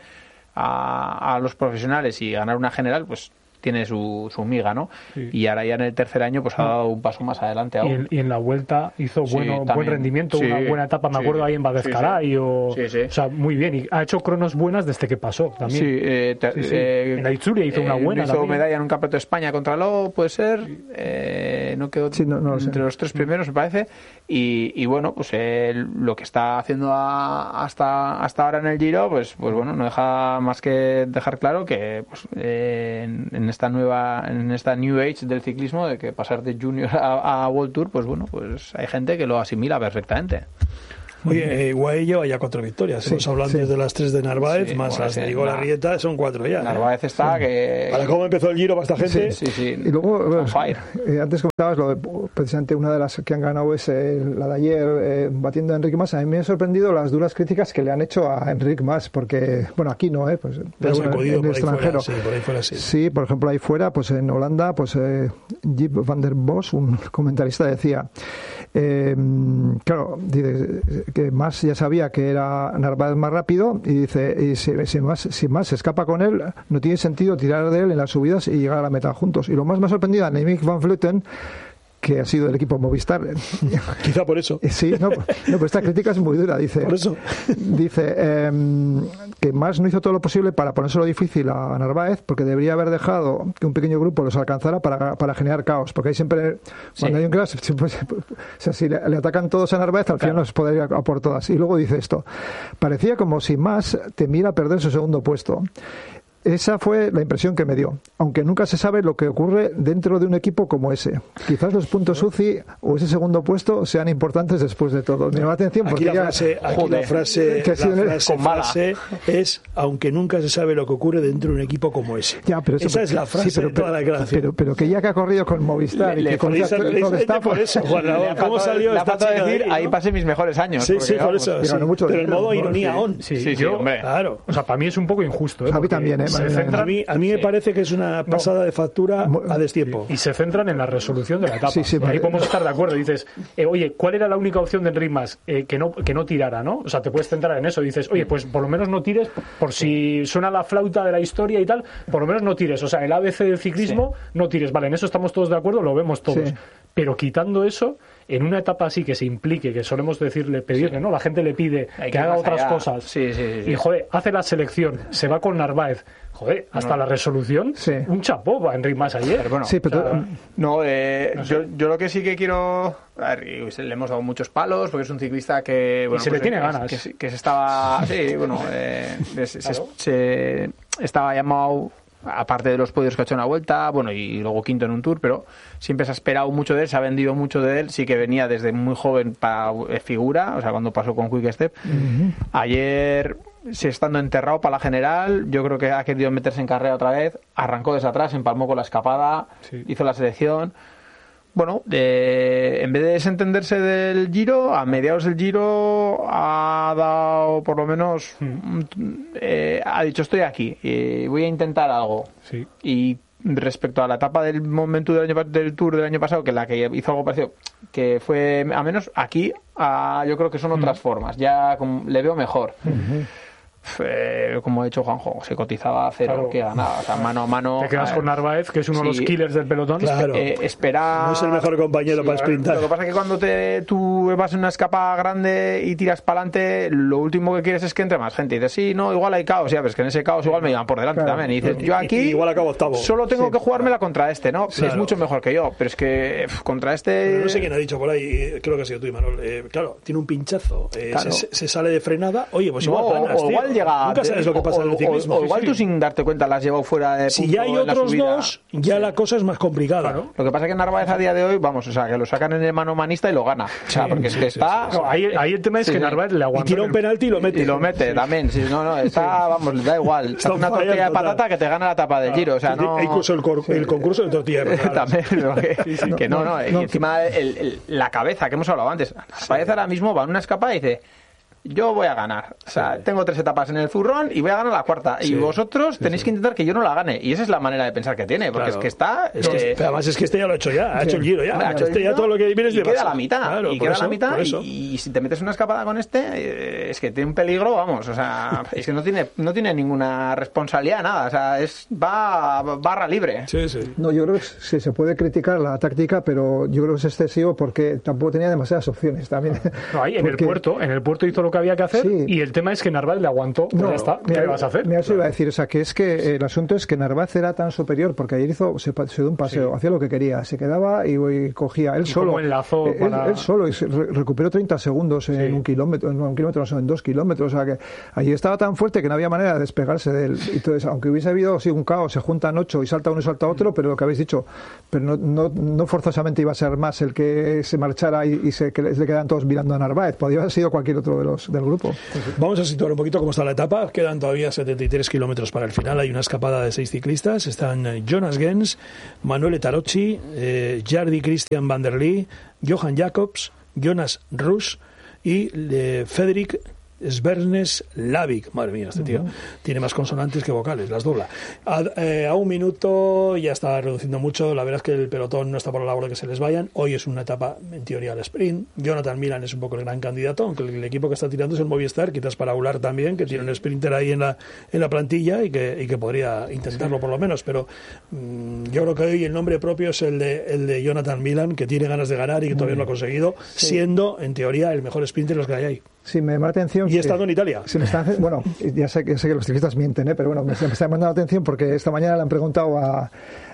a los profesionales y ganar una general, pues tiene su miga, ¿no? Sí. Y ahora ya en el tercer año pues ha dado un paso más adelante aún. Y en la vuelta hizo buen rendimiento, una buena etapa, me acuerdo ahí en Badezcaray, o sea, muy bien, y ha hecho cronos buenas desde que pasó también. En la Itzulia hizo una buena hizo también. Medalla en un campeonato de España contra Lobo, puede ser, no quedó entre los tres primeros, me parece, y bueno, pues lo que está haciendo hasta ahora en el Giro, pues bueno, no deja más que dejar claro que pues, en esta New Age del ciclismo, de que pasar de Junior a World Tour, pues bueno, pues hay gente que lo asimila perfectamente. Oye, Guay lleva ya 4 victorias. Hemos hablado de las 3 de Narváez, más las de Igor Arrieta, son 4 ya. Narváez está que... Para cómo empezó el Giro para esta gente. Sí. Y luego, antes comentabas lo de, precisamente una de las que han ganado es la de ayer, batiendo a Enric Mas. A mí me han sorprendido las duras críticas que le han hecho a Enric Mas, porque, bueno, aquí no, pues, pero bueno, en el extranjero. Fuera, por ahí fuera, sí. Sí, por ejemplo, ahí fuera, pues en Holanda, pues Jip van der Bos, un comentarista, decía... claro, dice que Mas ya sabía que era Narváez más rápido y dice, y si Mas se escapa con él, no tiene sentido tirar de él en las subidas y llegar a la meta juntos. Y lo más me ha sorprendido a Annemiek van Vleuten, que ha sido del equipo Movistar. Quizá por eso. Sí, pero esta crítica es muy dura. Dice, por eso. Dice que Mas no hizo todo lo posible para ponérselo difícil a Narváez, porque debería haber dejado que un pequeño grupo los alcanzara para generar caos, porque hay siempre, cuando hay un crash, si le atacan todos a Narváez, al final nos podría ir a por todas. Y luego dice esto: parecía como si Mas temiera perder su segundo puesto. Esa fue la impresión que me dio, aunque nunca se sabe lo que ocurre dentro de un equipo como ese. Quizás los puntos UCI o ese segundo puesto sean importantes después de todo. Me llama la atención porque la frase es: aunque nunca se sabe lo que ocurre dentro de un equipo como ese. Ya, pero esa es la frase de toda la declaración. Pero que ya que ha corrido con Movistar y que con está por eso, Juan Ramón. ¿Cómo salió esta chica de decir? Ahí pasé mis mejores años. Sí, por eso. Pero en modo ironía on. Sí, hombre. Claro. O sea, para mí es un poco injusto. A mí también, a mí me parece que es una pasada de factura a destiempo. Y se centran en la resolución de la etapa. Ahí podemos estar de acuerdo. Dices, oye, ¿cuál era la única opción de Enric Mas? Que no tirara, ¿no? O sea, te puedes centrar en eso. Dices, oye, pues por lo menos no tires, por si suena la flauta de la historia y tal, por lo menos no tires. O sea, el ABC del ciclismo, no tires. Vale, en eso estamos todos de acuerdo, lo vemos todos. Sí. Pero quitando eso, en una etapa así que se implique, que solemos pedirle, ¿no? La gente le pide que haga otras cosas. Sí. Y, joder, hace la selección, se va con Narváez. Joder, hasta la resolución, un chapó para Enric Mas ayer. Pero bueno, yo lo que sí que quiero... A ver, le hemos dado muchos palos, porque es un ciclista que... Bueno, y se le tiene ganas. Que se estaba... Sí, bueno, se estaba llamado... Aparte de los podios que ha hecho en la Vuelta, bueno, y luego quinto en un Tour, pero siempre se ha esperado mucho de él, se ha vendido mucho de él, sí que venía desde muy joven para figura, o sea, cuando pasó con Quick Step. Ayer, estando enterrado para la general, yo creo que ha querido meterse en carrera otra vez, arrancó desde atrás, empalmó con la escapada, hizo la selección. Bueno, en vez de desentenderse del Giro, a mediados del Giro ha dado por lo menos, ha dicho estoy aquí, voy a intentar algo. Sí. Y respecto a la etapa del momento del Tour del año pasado, que la que hizo algo parecido, que fue a menos, aquí yo creo que son otras formas, ya le veo mejor. Como ha dicho Juanjo, se cotizaba a cero, que ganaba, o sea, mano a mano. Te quedas con Narváez, que es uno de los killers del pelotón. Claro. Espera. No es el mejor compañero para sprintar. Lo que pasa es que cuando tú vas en una escapada grande y tiras para adelante, lo último que quieres es que entre más gente. Y dices, sí, no, igual hay caos, ya ves que en ese caos igual me llevan por delante también. Y dices, yo aquí igual acabo octavo. Solo tengo que jugármela contra este, ¿no? Claro. Es mucho mejor que yo, pero es que contra este. Pero no sé quién ha dicho por ahí, creo que ha sido tú, Imanol. Claro, tiene un pinchazo, se sale de frenada. Oye, pues igual ganas, tío. igual llega... Nunca sabes lo que pasa en el ciclismo. O igual tú sin darte cuenta la has llevado fuera de punto. Si ya hay otros dos, ya la cosa es más complicada. Claro. Lo que pasa es que Narváez a día de hoy, vamos, o sea, que lo sacan en el mano manista y lo gana. O sea, porque es que está... No, ahí el tema es que Narváez le aguanta. Y tira un penalti y lo mete. Y lo mete también. Sí, no, está, vamos, le da igual. Está una tortilla de patata que te gana la tapa del Giro. O sea, no... Incluso el concurso de tortilla. También, que no. Y encima la cabeza que hemos hablado antes. Narváez ahora mismo va en una escapada y dice... Yo voy a ganar. O sea, tengo 3 etapas en el zurrón y voy a ganar la cuarta. Y vosotros tenéis que intentar que yo no la gane. Y esa es la manera de pensar que tiene. Porque es que está... además es que este ya lo ha hecho ya. Ha hecho el Giro ya. Ya todo lo que viene es de queda la mitad. Claro, y queda la mitad. Y si te metes una escapada con es que tiene un peligro, vamos. O sea, es que no tiene ninguna responsabilidad, nada. O sea, va barra libre. Sí. No, yo creo que sí, se puede criticar la táctica, pero yo creo que es excesivo porque tampoco tenía demasiadas opciones también. No, ahí en el puerto hizo lo que había que hacer y el tema es que Narváez le aguantó. Pues ya está. ¿Qué vas a hacer? Mira, eso iba a decir. O sea, que es que el asunto es que Narváez era tan superior porque ayer se dio un paseo, hacía lo que quería, se quedaba y cogía él solo. Él solo y recuperó 30 segundos en un kilómetro, en 2 kilómetros. O sea, que allí estaba tan fuerte que no había manera de despegarse de él. Entonces, aunque hubiese habido un caos, se juntan 8 y salta uno y salta otro, pero lo que habéis dicho, pero no forzosamente iba a ser más el que se marchara y que le quedan todos mirando a Narváez. Podría haber sido cualquier otro del grupo. Vamos a situar un poquito cómo está la etapa. Quedan todavía 73 kilómetros para el final. Hay una escapada de 6 ciclistas. Están Jonas Gens, Manuel Tarocci, Jardy Christian van der Lee, Johan Jacobs, Jonas Russ y Fredrik Svernes Lavik. Madre mía, este tío tiene más consonantes que vocales, las dobla. A 1 minuto ya está reduciendo mucho. La verdad es que el pelotón no está por la labor de que se les vayan. Hoy es una etapa en teoría al sprint. Jonathan Milan es un poco el gran candidato, aunque el equipo que está tirando es el Movistar, quizás para Ular también, que tiene un sprinter ahí en la plantilla y que podría intentarlo por lo menos, pero yo creo que hoy el nombre propio es el de Jonathan Milan, que tiene ganas de ganar y que todavía no lo ha conseguido, siendo en teoría el mejor sprinter de los que hay ahí. Sí, me llama la atención. Y estando en Italia. Bueno, ya sé que los ciclistas mienten, pero bueno, me está llamando la atención porque esta mañana le han preguntado a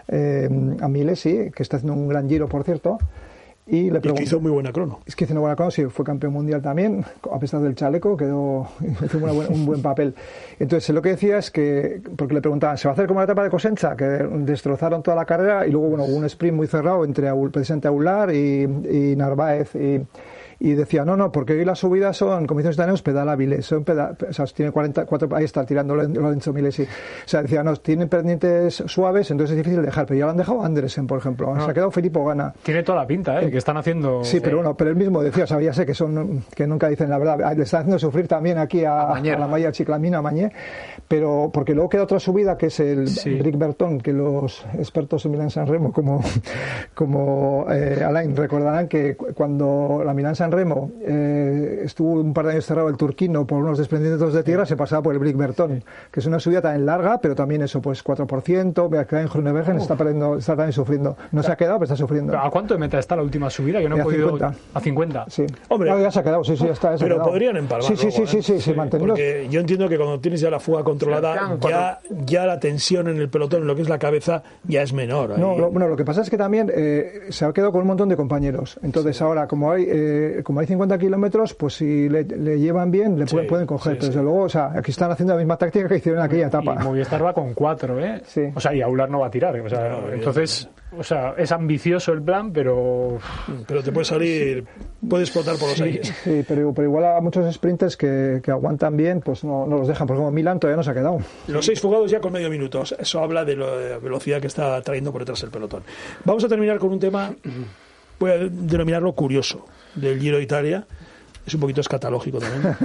Milesi, que está haciendo un gran Giro, por cierto, y le preguntó. Hizo muy buena crono. Es que hizo una buena crono, sí, fue campeón mundial también, a pesar del chaleco, hizo un buen papel. Entonces, lo que decía es que, porque le preguntaban, ¿se va a hacer como la etapa de Cosenza? Que destrozaron toda la carrera y luego, hubo un sprint muy cerrado entre precisamente Aular y Narváez y decía, no, porque hoy las subidas son, como dicen los italianos, pedalábiles, o sea, tiene 44, ahí está tirando Lorenzo Milesi. O sea, decía, tienen pendientes suaves, entonces es difícil dejar, pero ya lo han dejado Andersen, por ejemplo. Se ha quedado Filippo Ganna. Tiene toda la pinta, que están haciendo... Sí, pero él mismo decía, o sea, ya sé que nunca dicen la verdad, le están haciendo sufrir también aquí a la malla Chiclamino, a Mañé, pero porque luego queda otra subida que es el Bric Berton, que los expertos en Milán-San Remo como Alain recordarán que cuando la Milán-San Remo estuvo un par de años cerrado el Turquino por unos desprendimientos de tierra, se pasaba por el Bric Berton, que es una subida también larga, pero también eso, pues 4%, vea que en Groenewegen está también sufriendo. No se ha quedado, pero está sufriendo. ¿A cuánto de meta está la última subida? Que no he podido... 50. A 50. Sí. Hombre, ya se ha quedado, sí, ya está. Pero podrían empalmar. Sí, mantenerlos. Porque yo entiendo que cuando tienes ya la fuga controlada, ya la tensión en el pelotón, en lo que es la cabeza, ya es menor. Ahí. No, lo que pasa es que también se ha quedado con un montón de compañeros. Entonces ahora, como hay 50 kilómetros, pues si le llevan bien, le pueden coger. Pero desde luego, o sea, aquí están haciendo la misma táctica que hicieron en aquella etapa. Y Movistar va con 4, ¿eh? Sí. O sea, y Aular no va a tirar. O sea, entonces, o sea, es ambicioso el plan, pero te puede salir, puede explotar por los aires. Sí, pero igual a muchos sprinters que aguantan bien, pues no los dejan, porque como Milan todavía no se ha quedado. Los 6 fugados ya con medio minuto. Eso habla de la velocidad que está trayendo por detrás el pelotón. Vamos a terminar con un tema, voy a denominarlo curioso, del Giro de Italia. Es un poquito escatológico también,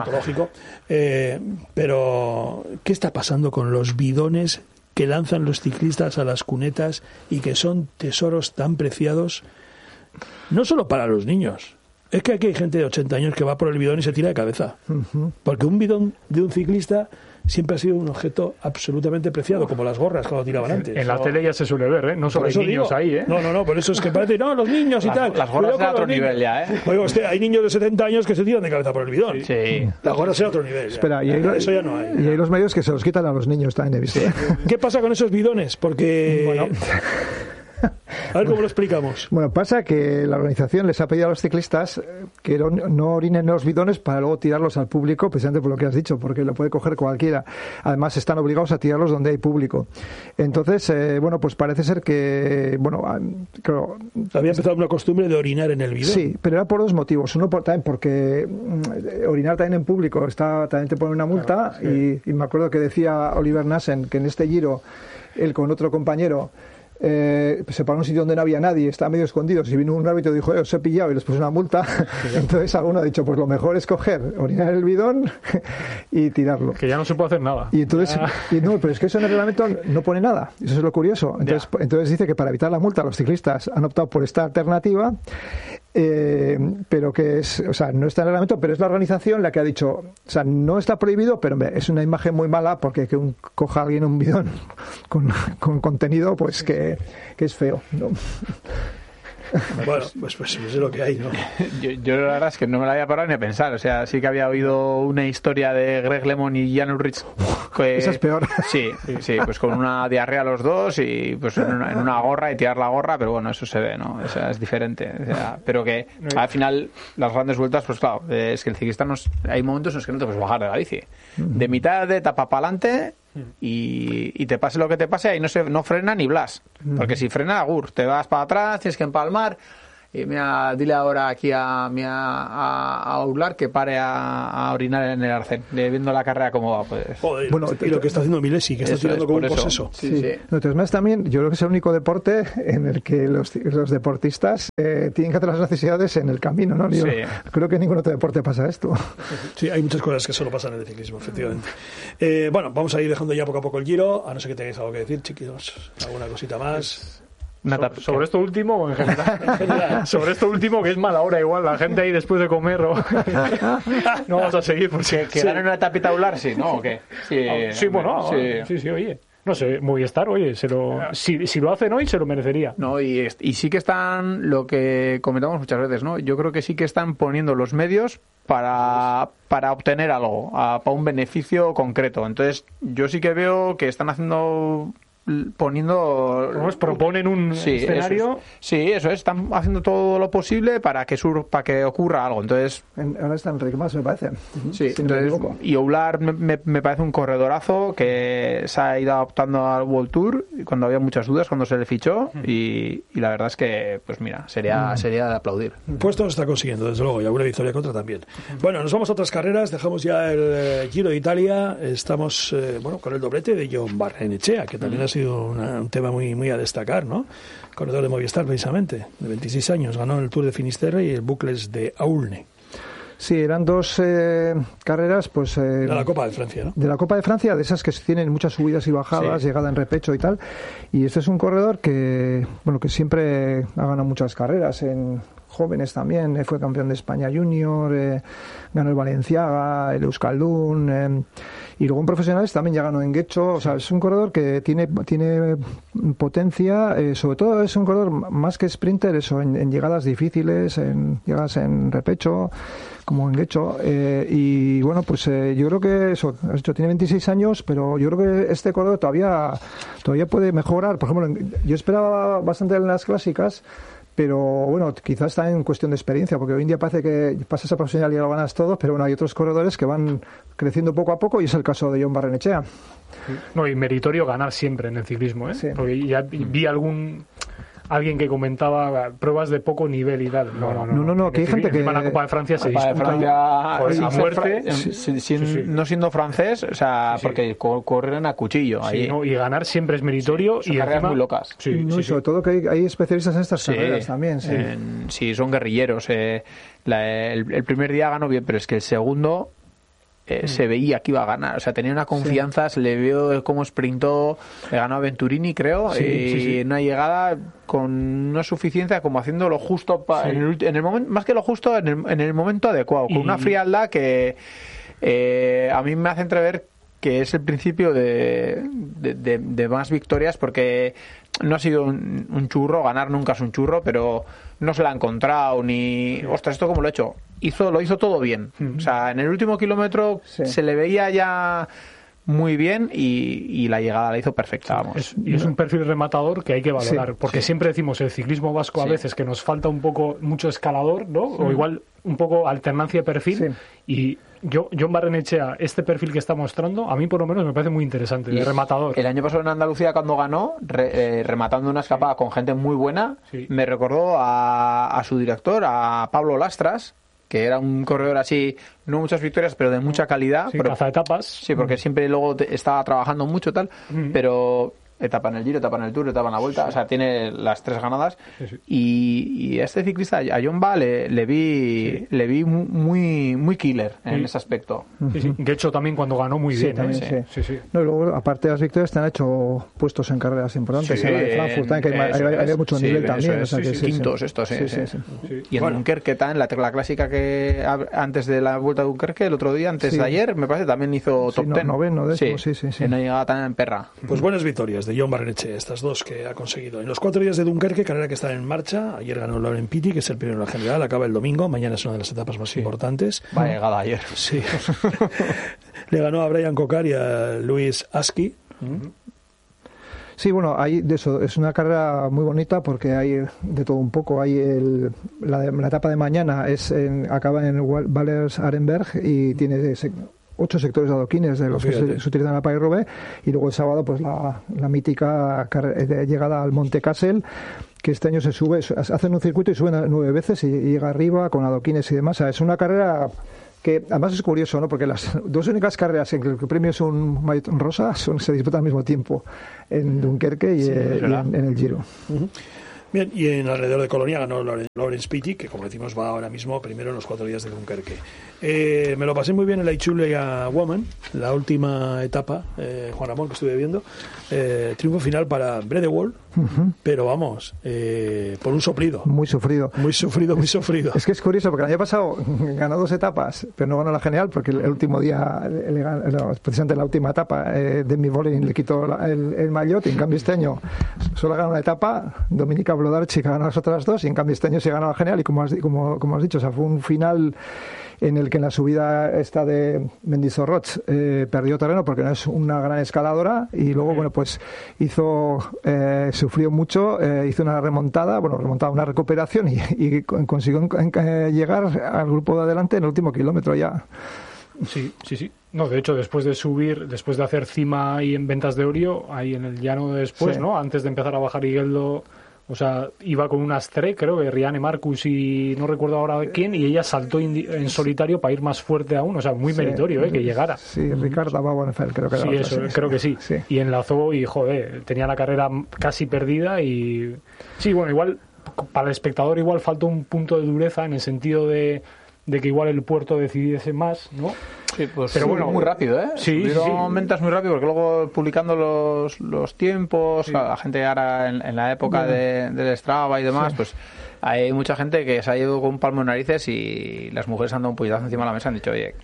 pero ¿qué está pasando con los bidones que lanzan los ciclistas a las cunetas y que son tesoros tan preciados, no solo para los niños? Es que aquí hay gente de 80 años que va por el bidón y se tira de cabeza, porque un bidón de un ciclista siempre ha sido un objeto absolutamente preciado, como las gorras cuando tiraban antes. En la tele ya se suele ver, ¿eh? No solo hay niños ahí, ¿eh? No, por eso es que parece, los niños y tal. Las gorras de otro nivel ya, ¿eh? Oiga, hay niños de 70 años que se tiran de cabeza por el bidón. Sí. Las gorras de otro nivel. Espera, eso ya no hay. Y hay los medios que se los quitan a los niños, también he visto. ¿Qué pasa con esos bidones? Porque... Bueno... A ver cómo lo explicamos. Bueno, pasa que la organización les ha pedido a los ciclistas que no orinen en los bidones para luego tirarlos al público, precisamente por lo que has dicho, porque lo puede coger cualquiera. Además, están obligados a tirarlos donde hay público. Entonces, bueno, pues parece ser que, bueno, claro, había empezado una costumbre de orinar en el bidón. Sí, pero era por dos motivos. Uno también porque orinar también en público también te pone una multa. Claro, sí. Y me acuerdo que decía Oliver Nassen que en este Giro él con otro compañero se paró en un sitio donde no había nadie, estaba medio escondido, si vino un árbitro y dijo, os he pillado y les puso una multa. Entonces alguno ha dicho, pues lo mejor es orinar en el bidón y tirarlo. Que ya no se puede hacer nada. Y entonces, no, pero es que eso en el reglamento no pone nada, eso es lo curioso. Entonces dice que para evitar la multa los ciclistas han optado por esta alternativa, pero que es, o sea, no está en el reglamento, pero es la organización la que ha dicho, o sea, no está prohibido, pero es una imagen muy mala porque que coja alguien un bidón con contenido, pues que es feo, ¿no? Bueno, pues es lo que hay, ¿no? Yo la verdad es que no me la había parado ni a pensar. O sea, sí que había oído una historia de Greg LeMond y Jan Ullrich. Esa es peor. Sí, pues con una diarrea los dos y pues en una gorra y tirar la gorra, pero bueno, eso se ve, ¿no? O sea, es diferente. O sea, pero que al final las grandes vueltas, pues claro, es que el ciclista hay momentos en los que no te puedes bajar de la bici. De mitad de etapa para adelante y te pase lo que te pase, ahí no frena ni blas, porque si frena, te vas para atrás, tienes que empalmar. Y mira, dile ahora aquí a Urlar que pare a orinar en el arcén, viendo la carrera cómo va. Pues. Joder, bueno, y lo que está haciendo Milesi, que está tirando como un poseso. Sí. Entonces, más también, yo creo que es el único deporte en el que los deportistas tienen que hacer las necesidades en el camino, ¿no? Yo creo que en ningún otro deporte pasa esto. Sí, hay muchas cosas que solo pasan en el ciclismo, efectivamente. Bueno, vamos a ir dejando ya poco a poco el Giro, a no ser que tengáis algo que decir, chiquillos, alguna cosita más. Sobre esto último o en general. Sobre esto último, que es mala hora igual, la gente ahí después de comer no vamos a seguir porque quedar en una etapa tabular, sí, ¿no? ¿O qué? Sí, bueno, sí, oye. No sé, Movistar, oye, si lo hacen hoy se lo merecería. No, y sí que están, lo que comentamos muchas veces, ¿no? Yo creo que sí que están poniendo los medios para obtener algo, para un beneficio concreto. Entonces, yo sí que veo que están proponen un escenario. Eso es, están haciendo todo lo posible para que ocurra algo. Entonces ahora está Enrique Mas, me parece. Sí, si entonces, y Oublar me parece un corredorazo que se ha ido adaptando al World Tour cuando había muchas dudas cuando se le fichó y la verdad es que pues mira, sería de aplaudir. Puesto lo está consiguiendo, desde luego, y alguna victoria contra también. Bueno, nos vamos a otras carreras, dejamos ya el Giro de Italia, estamos con el doblete de Jon Barrenechea, que también ha sido un tema muy a destacar, ¿no? Corredor de Movistar, precisamente, de 26 años, ganó el Tour de Finisterre y el Bucles de Aulne. Sí, eran dos carreras, pues... de la Copa de Francia, ¿no? De la Copa de Francia, de esas que tienen muchas subidas y bajadas, llegada en repecho y tal. Y este es un corredor que siempre ha ganado muchas carreras, en jóvenes también, fue campeón de España Junior, ganó el Balenciaga, el Euskaldun, y luego en profesionales también ya ganó en Guecho. O sea, es un corredor que tiene potencia, sobre todo es un corredor más que sprinter, eso, en llegadas difíciles, en llegadas en repecho, como en Guecho, y bueno, pues yo creo que eso, has dicho, tiene 26 años, pero yo creo que este corredor todavía puede mejorar. Por ejemplo, yo esperaba bastante en las clásicas, pero bueno, quizás está en cuestión de experiencia, porque hoy en día parece que pasas a profesional y lo ganas todo, pero bueno, hay otros corredores que van creciendo poco a poco y es el caso de Jon Barrenechea. No, y meritorio ganar siempre en el ciclismo, ¿eh? Sí. Porque ya vi alguien que comentaba pruebas de poco nivel y tal. No, que hay gente que... La Copa de Francia se disputa a muerte. No siendo francés, o sea, porque corren a cuchillo. Sí, ahí. Y ganar siempre es meritorio. Son carreras muy locas. Sobre todo que hay especialistas en estas carreras también. Sí, son guerrilleros. El primer día ganó bien, pero es que el segundo... se veía que iba a ganar, o sea, tenía una confianza, se le vio cómo sprintó, le ganó a Venturini, creo, y una llegada con una suficiencia como haciendo lo justo en el momento, más que lo justo, en el momento adecuado, con una frialdad que a mí me hace entrever que es el principio de más victorias, porque no ha sido un churro, ganar nunca es un churro, pero no se la ha encontrado ni... Ostras, ¿esto cómo lo he hecho? Lo hizo todo bien. O sea, en el último kilómetro se le veía ya muy bien y la llegada la hizo perfecta, vamos. Es un perfil rematador que hay que valorar, porque siempre decimos el ciclismo vasco a veces que nos falta mucho escalador, ¿no? O igual un poco alternancia de perfil, y Jon Barrenechea, este perfil que está mostrando, a mí por lo menos me parece muy interesante, de rematador. El año pasado en Andalucía, cuando ganó, rematando una escapada con gente muy buena, me recordó a su director, a Pablo Lastras, que era un corredor así, no muchas victorias, pero de mucha calidad. Sí, pero, cazaetapas. Sí, porque siempre luego estaba trabajando mucho tal, pero etapa en el Giro, etapa en el Tour, etapa en la Vuelta, o sea, tiene las 3 ganadas. Y a este ciclista, a Jon Va, le vi muy killer en ese aspecto. De hecho, también cuando ganó muy bien. También, No, y luego, aparte de las victorias, te han hecho puestos en carreras importantes. En la de Frankfurt también, que hay mucho nivel también. Quintos estos, Y en Dunkerque, la clásica que antes de la Vuelta a Dunkerque, el otro día, antes de ayer, me parece, también hizo top 10. Noveno, décimo, En una llegada tan en perra. Pues buenas victorias de Jon Barrenechea, estas 2 que ha conseguido. En los 4 días de Dunkerque, carrera que está en marcha. Ayer ganó Laurent Pity, que es el primero en la general, acaba el domingo. Mañana es una de las etapas más importantes. Va llegada ayer. Sí. Le ganó a Brian Cocard y a Luis Aski. Sí, bueno, hay de eso, es una carrera muy bonita porque hay de todo un poco. Hay la etapa de mañana acaba en Valers Arenberg y tiene 8 sectores de adoquines de los que se utilizan en la Paris-Roubaix, y luego el sábado pues la mítica llegada al Monte Kassel, que este año se sube, hacen un circuito y suben 9 veces y llega arriba con adoquines y demás. O sea, es una carrera que además es curioso, ¿no? Porque las 2 únicas carreras en que el premio es un maillot rosa se disputan al mismo tiempo, en Dunkerque y en el Giro. Bien, y en alrededor de Colonia ganó Laurent Pity, que como decimos va ahora mismo primero en los 4 días de Dunkerque. Me lo pasé muy bien en la Ichulia Woman, la última etapa, Juan Ramón, que estuve viendo. Triunfo final para Bredewald, pero vamos, por un soplido. Muy sufrido. Muy sufrido. Es que es curioso, porque el año pasado ganó 2 etapas, pero no ganó la general, porque el último día, precisamente en la última etapa, Demi Vollering le quitó el maillot, y en cambio este año solo ganó una etapa, Dominika Wlodarczyk ganó las otras 2, y en cambio este año se ganó la general, y como has dicho, o sea, fue un final en el que en la subida esta de Mendizorroch perdió terreno porque no es una gran escaladora, y luego pues sufrió mucho, hizo una una recuperación y consiguió llegar al grupo de adelante en el último kilómetro ya. Sí. No, de hecho, después de hacer cima ahí en Ventas de Orio, ahí en el llano después, ¿no? Antes de empezar a bajar Igueldo, o sea, iba con unas 3, creo que Rianne Marcus y no recuerdo ahora quién, y ella saltó en solitario para ir más fuerte aún, o sea, muy meritorio, que llegara. Sí, Ricardo Bauernfeld, creo que era. Sí, eso, creo que sí. Y enlazó y, joder, tenía la carrera casi perdida y... Sí, bueno, igual, para el espectador igual faltó un punto de dureza en el sentido de que igual el puerto decidiese más, ¿no? Sí, pues pero bueno, muy rápido, ¿eh? Sí. Ventas muy rápido, porque luego publicando los tiempos, la gente ahora en la época del Strava y demás, pues hay mucha gente que se ha ido con un palmo en narices y las mujeres han dado un puñetazo encima de la mesa y han dicho, oye,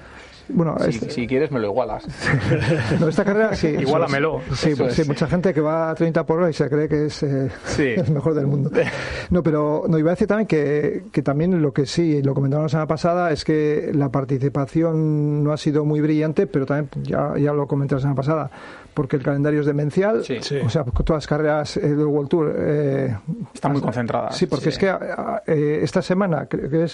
si quieres me lo igualas. No, esta carrera sí. Igualamelo. Sí, mucha gente que va a 30 por hora y se cree que es el mejor del mundo. No, pero iba a decir también que también lo que sí, lo comentamos la semana pasada, es que la participación no ha sido muy brillante, pero también ya lo comenté la semana pasada, porque el calendario es demencial. O sea, todas las carreras del World Tour están muy concentradas. Sí, porque es que esta semana, creo que es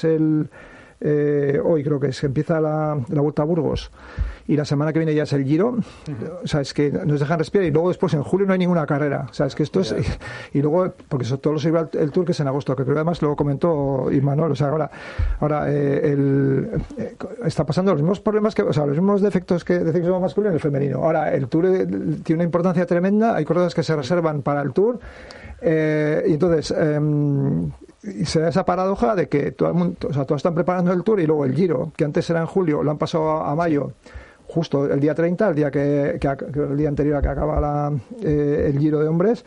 hoy creo que empieza la Vuelta a Burgos, y la semana que viene ya es el Giro. O sea, es que nos dejan respirar, y luego después en julio no hay ninguna carrera. O sea, es que esto es... Y luego, porque todo lo sirve el Tour, que es en agosto, que creo que además lo comentó Imanol. O sea, ahora está pasando los mismos problemas los mismos defectos que de sexo masculino en el femenino. Ahora, el Tour tiene una importancia tremenda, hay corredores que se reservan para el Tour, y entonces... y se da esa paradoja de que todo el mundo, o sea, todos están preparando el Tour, y luego el Giro, que antes era en julio, lo han pasado a mayo, justo el día 30, el día el día anterior a que acaba el Giro de hombres,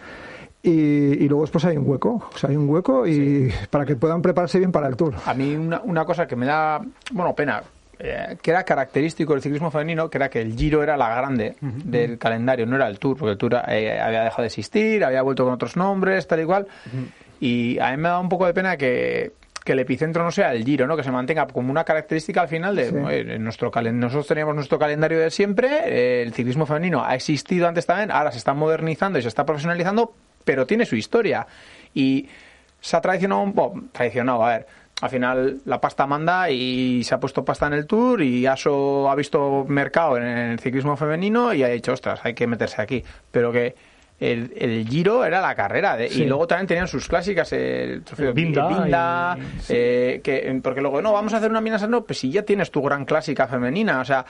y luego después hay un hueco, y para que puedan prepararse bien para el Tour. A mí una cosa que me da, pena, que era característico del ciclismo femenino, que era que el Giro era la grande del calendario, no era el Tour, porque el Tour había dejado de existir, había vuelto con otros nombres, tal y cual. Y a mí me da un poco de pena que que el epicentro no sea el Giro, ¿no? Que se mantenga como una característica al final de nosotros teníamos nuestro calendario de siempre, el ciclismo femenino ha existido antes también, ahora se está modernizando y se está profesionalizando, pero tiene su historia y se ha traicionado, a ver, al final la pasta manda y se ha puesto pasta en el Tour y ASO ha visto mercado en el ciclismo femenino y ha dicho, ostras, hay que meterse aquí, pero que el Giro era la carrera y luego también tenían sus clásicas, el trofeo Vinda, porque luego vamos a hacer una Minas Sanremo, pues si ya tienes tu gran clásica femenina, o sea,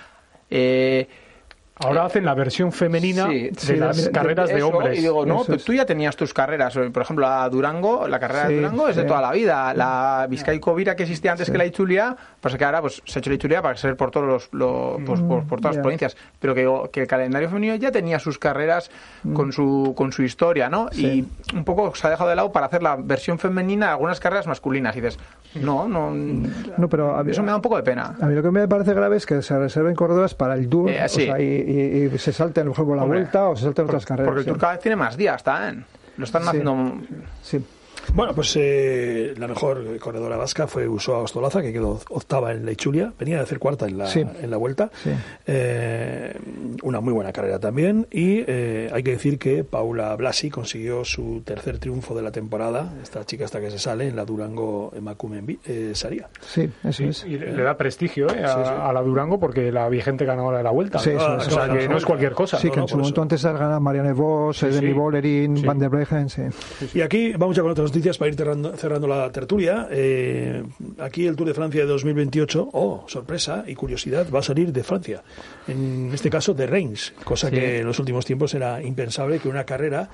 ahora hacen la versión femenina de las carreras de hombres. Y digo, pero tú ya tenías tus carreras. Por ejemplo, la carrera de Durango es de toda la vida. La Vizcaico-Vira que existía antes que la Itzulia, pues que ahora pues se ha hecho la Itzulia para ser por todos por todas las provincias. Pero que el calendario femenino ya tenía sus carreras con su historia, ¿no? Sí. Y un poco se ha dejado de lado para hacer la versión femenina de algunas carreras masculinas. Y dices, no, pero eso me da un poco de pena. A mí lo que me parece grave es que se reserven corredoras para el Tour, y se salten, por ejemplo, la Vuelta o se salten otras carreras. Porque el Tour cada vez tiene más días, lo están haciendo. Sí. Bueno, pues la mejor corredora vasca fue Usoa Ostolaza, que quedó octava en la Itzulia. Venía de hacer cuarta en la Vuelta. Sí. Una muy buena carrera también. Y hay que decir que Paula Blasi consiguió su tercer triunfo de la temporada. Esta chica hasta que se sale en la Durango Emakume Saria. Sí, eso es. Y le da prestigio a la Durango porque la vigente ganadora de la Vuelta. Sí, o sea, que no es cualquier cosa. Sí, que en su momento antes ganaba Marianne Vos, Demi Bollerin, Van der Breggen. Sí. Y aquí vamos ya con otras noticias para ir cerrando la tertulia. Aquí el Tour de Francia de 2028, sorpresa y curiosidad, va a salir de Francia, en este caso de Reims, cosa que en los últimos tiempos era impensable que una carrera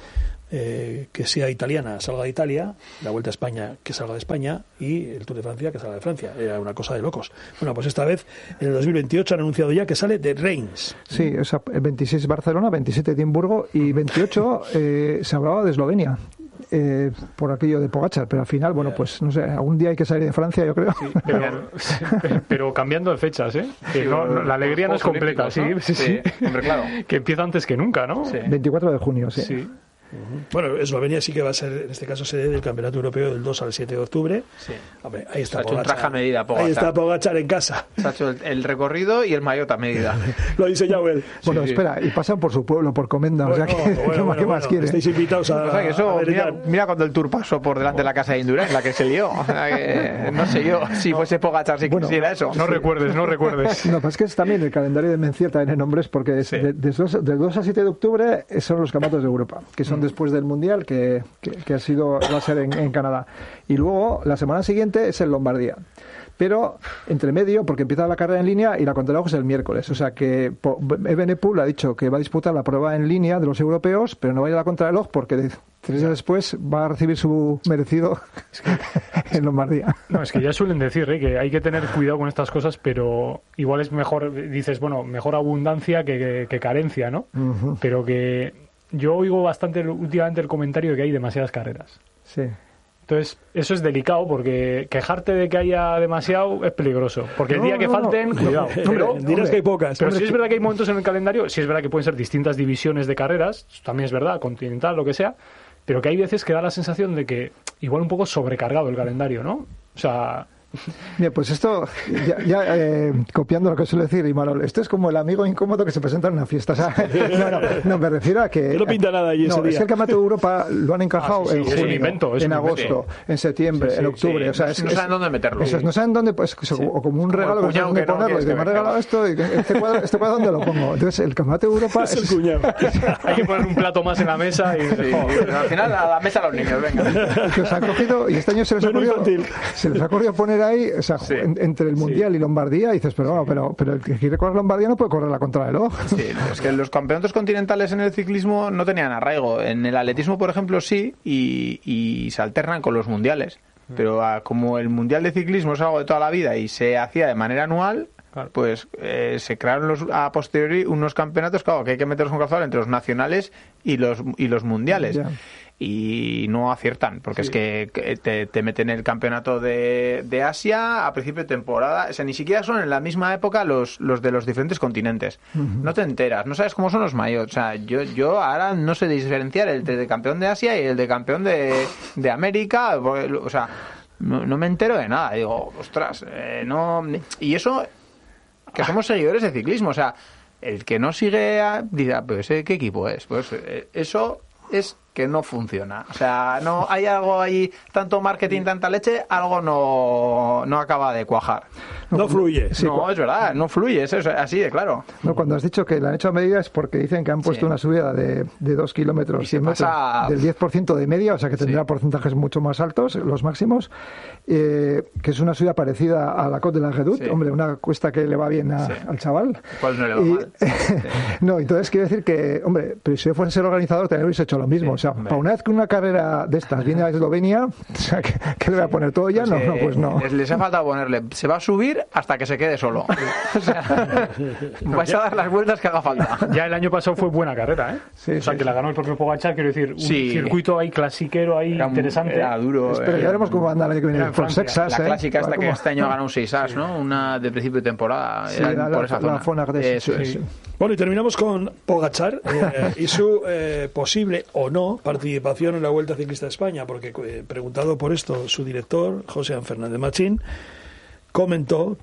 que sea italiana salga de Italia, la Vuelta a España que salga de España y el Tour de Francia que salga de Francia. Era una cosa de locos. Bueno, pues esta vez en el 2028 han anunciado ya que sale de Reims. Sí, o sea, el 26 Barcelona, 27 Edimburgo y 28 se hablaba de Eslovenia. Por aquello de Pogačar, pero al final, bueno, pues no sé, algún día hay que salir de Francia, yo creo. Sí, pero cambiando de fechas, que la alegría no es completa, ¿no? Sí. Hombre, claro. Que empieza antes que nunca, ¿no? Sí. 24 de junio, sí. Bueno, Eslovenia sí que va a ser, en este caso, sede del Campeonato Europeo del 2 al 7 de octubre. Sí. Hombre, ahí está Pogačar. Ahí está Pogačar en casa. Se ha hecho el recorrido y el maillot a medida. Lo ha diseñado él. Bueno, espera, y pasan por su pueblo, por Comenda. O sea, ¿qué más quiere? Estáis invitados mira cuando el Tour pasó por delante de la casa de Indurain, la que se lió. O sea, que, no sé yo si fuese Pogačar si quisiera eso. No recuerdes. No, pues que es también el calendario de Mencier también en nombres, porque del 2 al 7 de octubre son los campeonatos de Europa, que son después del Mundial, que va a ser en Canadá. Y luego, la semana siguiente es en Lombardía. Pero, entre medio, porque empieza la carrera en línea y la contrarreloj es el miércoles. O sea que Evenepoel ha dicho que va a disputar la prueba en línea de los europeos, pero no va a ir a la contrarreloj porque 3 días después va a recibir su merecido en Lombardía. No, es que ya suelen decir que hay que tener cuidado con estas cosas, pero igual es mejor, dices, mejor abundancia que carencia, ¿no? Uh-huh. Pero que yo oigo bastante últimamente el comentario de que hay demasiadas carreras. Sí. Entonces, eso es delicado porque quejarte de que haya demasiado es peligroso. Porque el día que falten, cuidado. Pero dirás que hay pocas. Pero sí es verdad que hay momentos en el calendario, sí es verdad que pueden ser distintas divisiones de carreras, también es verdad, continental, lo que sea, pero que hay veces que da la sensación de que igual un poco sobrecargado el calendario, ¿no? O sea... Bien, pues esto, copiando lo que suele decir Imanol, esto es como el amigo incómodo que se presenta en una fiesta. O sea, no, me refiero a que... No pinta nada allí ese día. Es que el Campeonato de Europa lo han encajado en junio, en agosto, en septiembre, en octubre. O sea, no saben dónde meterlo. No saben dónde, pues, o como un regalo que no saben dónde ponerlo. Y me han regalado esto, y este cuadro ¿dónde lo pongo? Entonces, el Campeonato de Europa es el cuñado. Hay que poner un plato más en la mesa y... al final, a la mesa los niños, venga. Que os han cogido, y este año se les ha ocurrido poner ahí, o sea, entre el Mundial y Lombardía, y dices, pero el que quiere correr Lombardía no puede correr la contrarreloj. Sí, es que los campeonatos continentales en el ciclismo no tenían arraigo. En el atletismo, por ejemplo, sí, y se alternan con los mundiales. Pero como el Mundial de Ciclismo es algo de toda la vida y se hacía de manera anual, pues se crearon a posteriori unos campeonatos, claro, que hay que meterlos con calzador entre los nacionales y los mundiales. Yeah. Y no aciertan, porque es que te meten el campeonato de Asia a principio de temporada, o sea, ni siquiera son en la misma época los de los diferentes continentes. Uh-huh. No te enteras, no sabes cómo son los maillots. O sea, yo ahora no sé diferenciar el de campeón de Asia y el de campeón de América, o sea, no me entero de nada. Digo, ostras, no... Y eso, que somos seguidores de ciclismo, o sea, el que no sigue dirá, pues ¿qué equipo es? Pues eso es que no funciona. O sea, no hay algo ahí, tanto marketing, tanta leche, algo no acaba de cuajar. No fluye. Sí, no, es verdad, no fluye, es así de claro. No, cuando has dicho que la han hecho a medida es porque dicen que han puesto una subida de 2 kilómetros, 100 metros, del 10% de media, o sea que tendrá porcentajes mucho más altos, los máximos, que es una subida parecida a la Côte de la Redoute, hombre, una cuesta que le va bien al chaval. ¿Cuál no le va mal? No, entonces quiero decir que, hombre, pero si yo fuese el organizador también hubiese hecho lo mismo, o sea, hombre. para una vez que una carrera de estas viene a Eslovenia, o sea, ¿qué le voy a poner todo ya? Pues, pues no. Les ha faltado ponerle, se va a subir hasta que se quede solo. O sea, vais a dar las vueltas que haga falta. Ya el año pasado fue buena carrera, ¿eh? Sí, o sea, sí, que la ganó el propio Pogačar, quiero decir, un Sí. circuito ahí clasiquero, ahí interesante. Era duro. Pero ya veremos cómo anda el año que viene Era en por Francia. Texas. La clásica esta que este año ha ganado un 6as, ¿no? Una de principio de temporada. Sí, Era por esa zona. zona de Eso es. sí. Bueno, y terminamos con Pogačar y su posible o no participación en la Vuelta Ciclista de España, porque preguntado por esto, su director, José Fernández Machín, comentó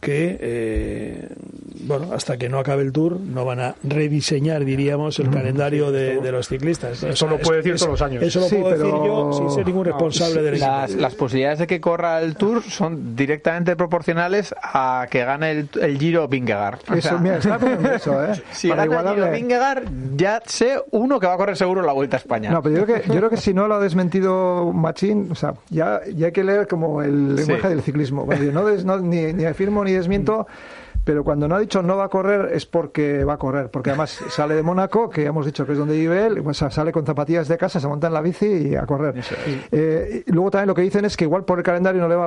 que hasta que no acabe el Tour no van a rediseñar, diríamos, el calendario de los ciclistas. Eso lo puede decir todos los años. Eso lo Sí, puedo decir pero- yo sin ser ningún responsable del equipo. Las posibilidades de que corra el Tour son directamente proporcionales a que gane el Giro Vingegaard. O Eso, sea, mira, estaba pensando eso, ¿eh? si Para gana el Giro igualarle. Vingegaard, ya sé uno que va a correr seguro la Vuelta a España. No, pero yo creo que si no lo ha desmentido Machín, o sea, ya hay que leer como el lenguaje del ciclismo. Cuando yo ni afirmo ni desmiento, pero cuando no ha dicho no va a correr es porque va a correr, porque además sale de Mónaco, que ya hemos dicho que es donde vive él, pues sale con zapatillas de casa, se monta en la bici y a correr. Eso es. Y luego también lo que dicen es que igual por el calendario no le va